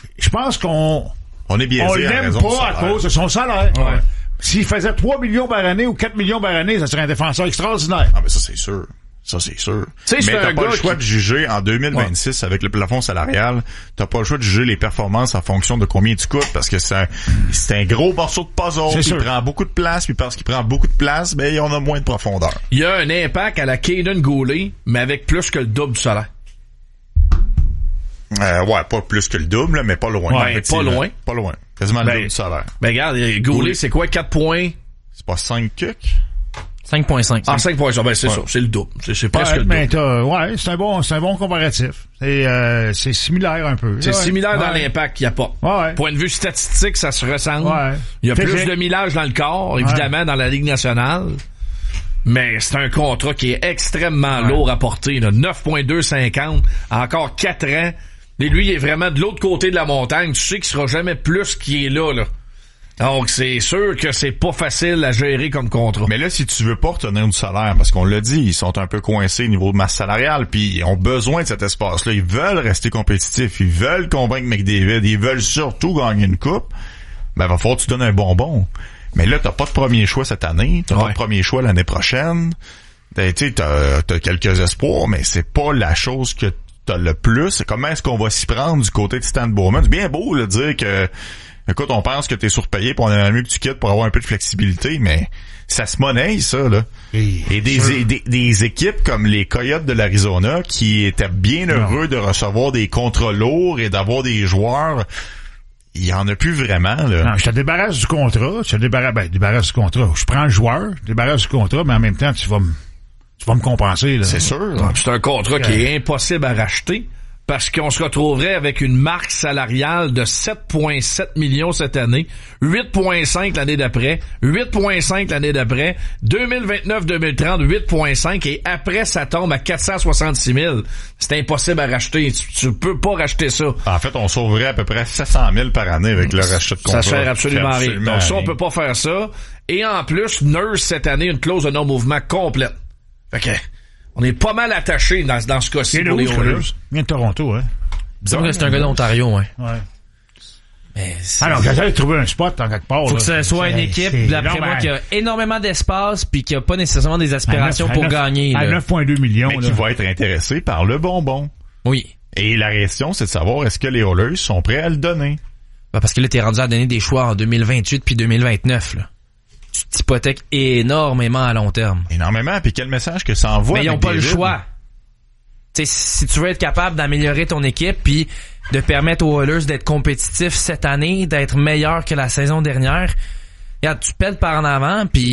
on est biaisé. On l'aime pas à cause de son salaire. Ouais. S'il faisait 3 millions par année ou 4 millions par année, ça serait un défenseur extraordinaire. Ah, mais ça, c'est sûr. Ça, c'est sûr. Mais t'as pas le choix de juger en 2026 avec le plafond salarial. T'as pas le choix de juger les performances en fonction de combien tu coûtes parce que c'est un gros morceau de puzzle qui prend beaucoup de place, puis parce qu'il prend beaucoup de place, ben, on a moins de profondeur. Il y a un impact à la Caden Goulet, mais avec plus que le double du salaire. Ouais, pas plus que le double, mais pas loin. Ouais, pas loin. Pas loin. Quasiment le double du salaire. Ben, regarde, Goulet, c'est quoi, 4 points? C'est pas 5 cucs? 5.5. Ah, 5.5, ben c'est ça, c'est le double. C'est presque le double. C'est un bon comparatif. C'est similaire un peu. C'est similaire dans l'impact qu'il y a pas. Ouais. Point de vue statistique, ça se ressemble. Ouais. Il y a plus de millage dans le corps, évidemment, dans la Ligue nationale. Mais c'est un contrat qui est extrêmement lourd à porter, là. 9.250, encore 4 ans. Et lui, il est vraiment de l'autre côté de la montagne. Tu sais qu'il sera jamais plus qu'il est là. Donc, c'est sûr que c'est pas facile à gérer comme contrat. Mais là, si tu veux pas retenir du salaire, parce qu'on l'a dit, ils sont un peu coincés au niveau de masse salariale, puis ils ont besoin de cet espace-là. Ils veulent rester compétitifs, ils veulent convaincre McDavid, ils veulent surtout gagner une coupe. Ben, va falloir que tu donnes un bonbon. Mais là, t'as pas de premier choix cette année, t'as pas de premier choix l'année prochaine. Tu sais, t'as quelques espoirs, mais c'est pas la chose que t'as le plus. Comment est-ce qu'on va s'y prendre du côté de Stan Bowman? C'est bien beau, de dire que écoute, on pense que t'es surpayé pour on aimerait mieux que tu quittes pour avoir un peu de flexibilité, mais ça se monnaie, ça, là. Et des équipes comme les Coyotes de l'Arizona qui étaient bien heureux de recevoir des contrats lourds et d'avoir des joueurs, il y en a plus vraiment, là. Non, je te débarrasse du contrat, débarrasse du contrat. Je prends le joueur, je débarrasse du contrat, mais en même temps, tu vas me compenser, là. C'est sûr. C'est un contrat qui est impossible à racheter. parce qu'on se retrouverait avec une marque salariale de 7,7 millions cette année, 8,5 l'année d'après, 8,5 l'année d'après, 2029-2030, 8,5 et après ça tombe à 466 000. C'est impossible à racheter. Tu peux pas racheter ça. En fait, on sauverait à peu près 700 000 par année avec le rachat de contrat. Ça sert absolument à rien. Donc ça, on peut pas faire ça. Et en plus, Nurse cette année, une clause de non-mouvement complète. Fait que on est pas mal attaché dans ce cas-ci pour les Oilers. Il vient de Toronto, hein. C'est un gars d'Ontario, ouais. Mais alors, quand j'allais trouver un spot en quelque part. Faut que ce soit une équipe, d'après moi, qui a énormément d'espace puis qui a pas nécessairement des aspirations pour gagner. À 9,2 millions. Mais qui va être intéressé par le bonbon. Oui. Et la question, c'est de savoir est-ce que les Oilers sont prêts à le donner. Parce que là, t'es rendu à donner des choix en 2028 puis 2029, là. Tu t'hypothèques énormément à long terme. Énormément, puis quel message que ça envoie. Mais ils n'ont pas le choix. T'sais, si tu veux être capable d'améliorer ton équipe puis de permettre aux Oilers d'être compétitifs cette année, d'être meilleurs que la saison dernière, regarde, tu pètes par en avant puis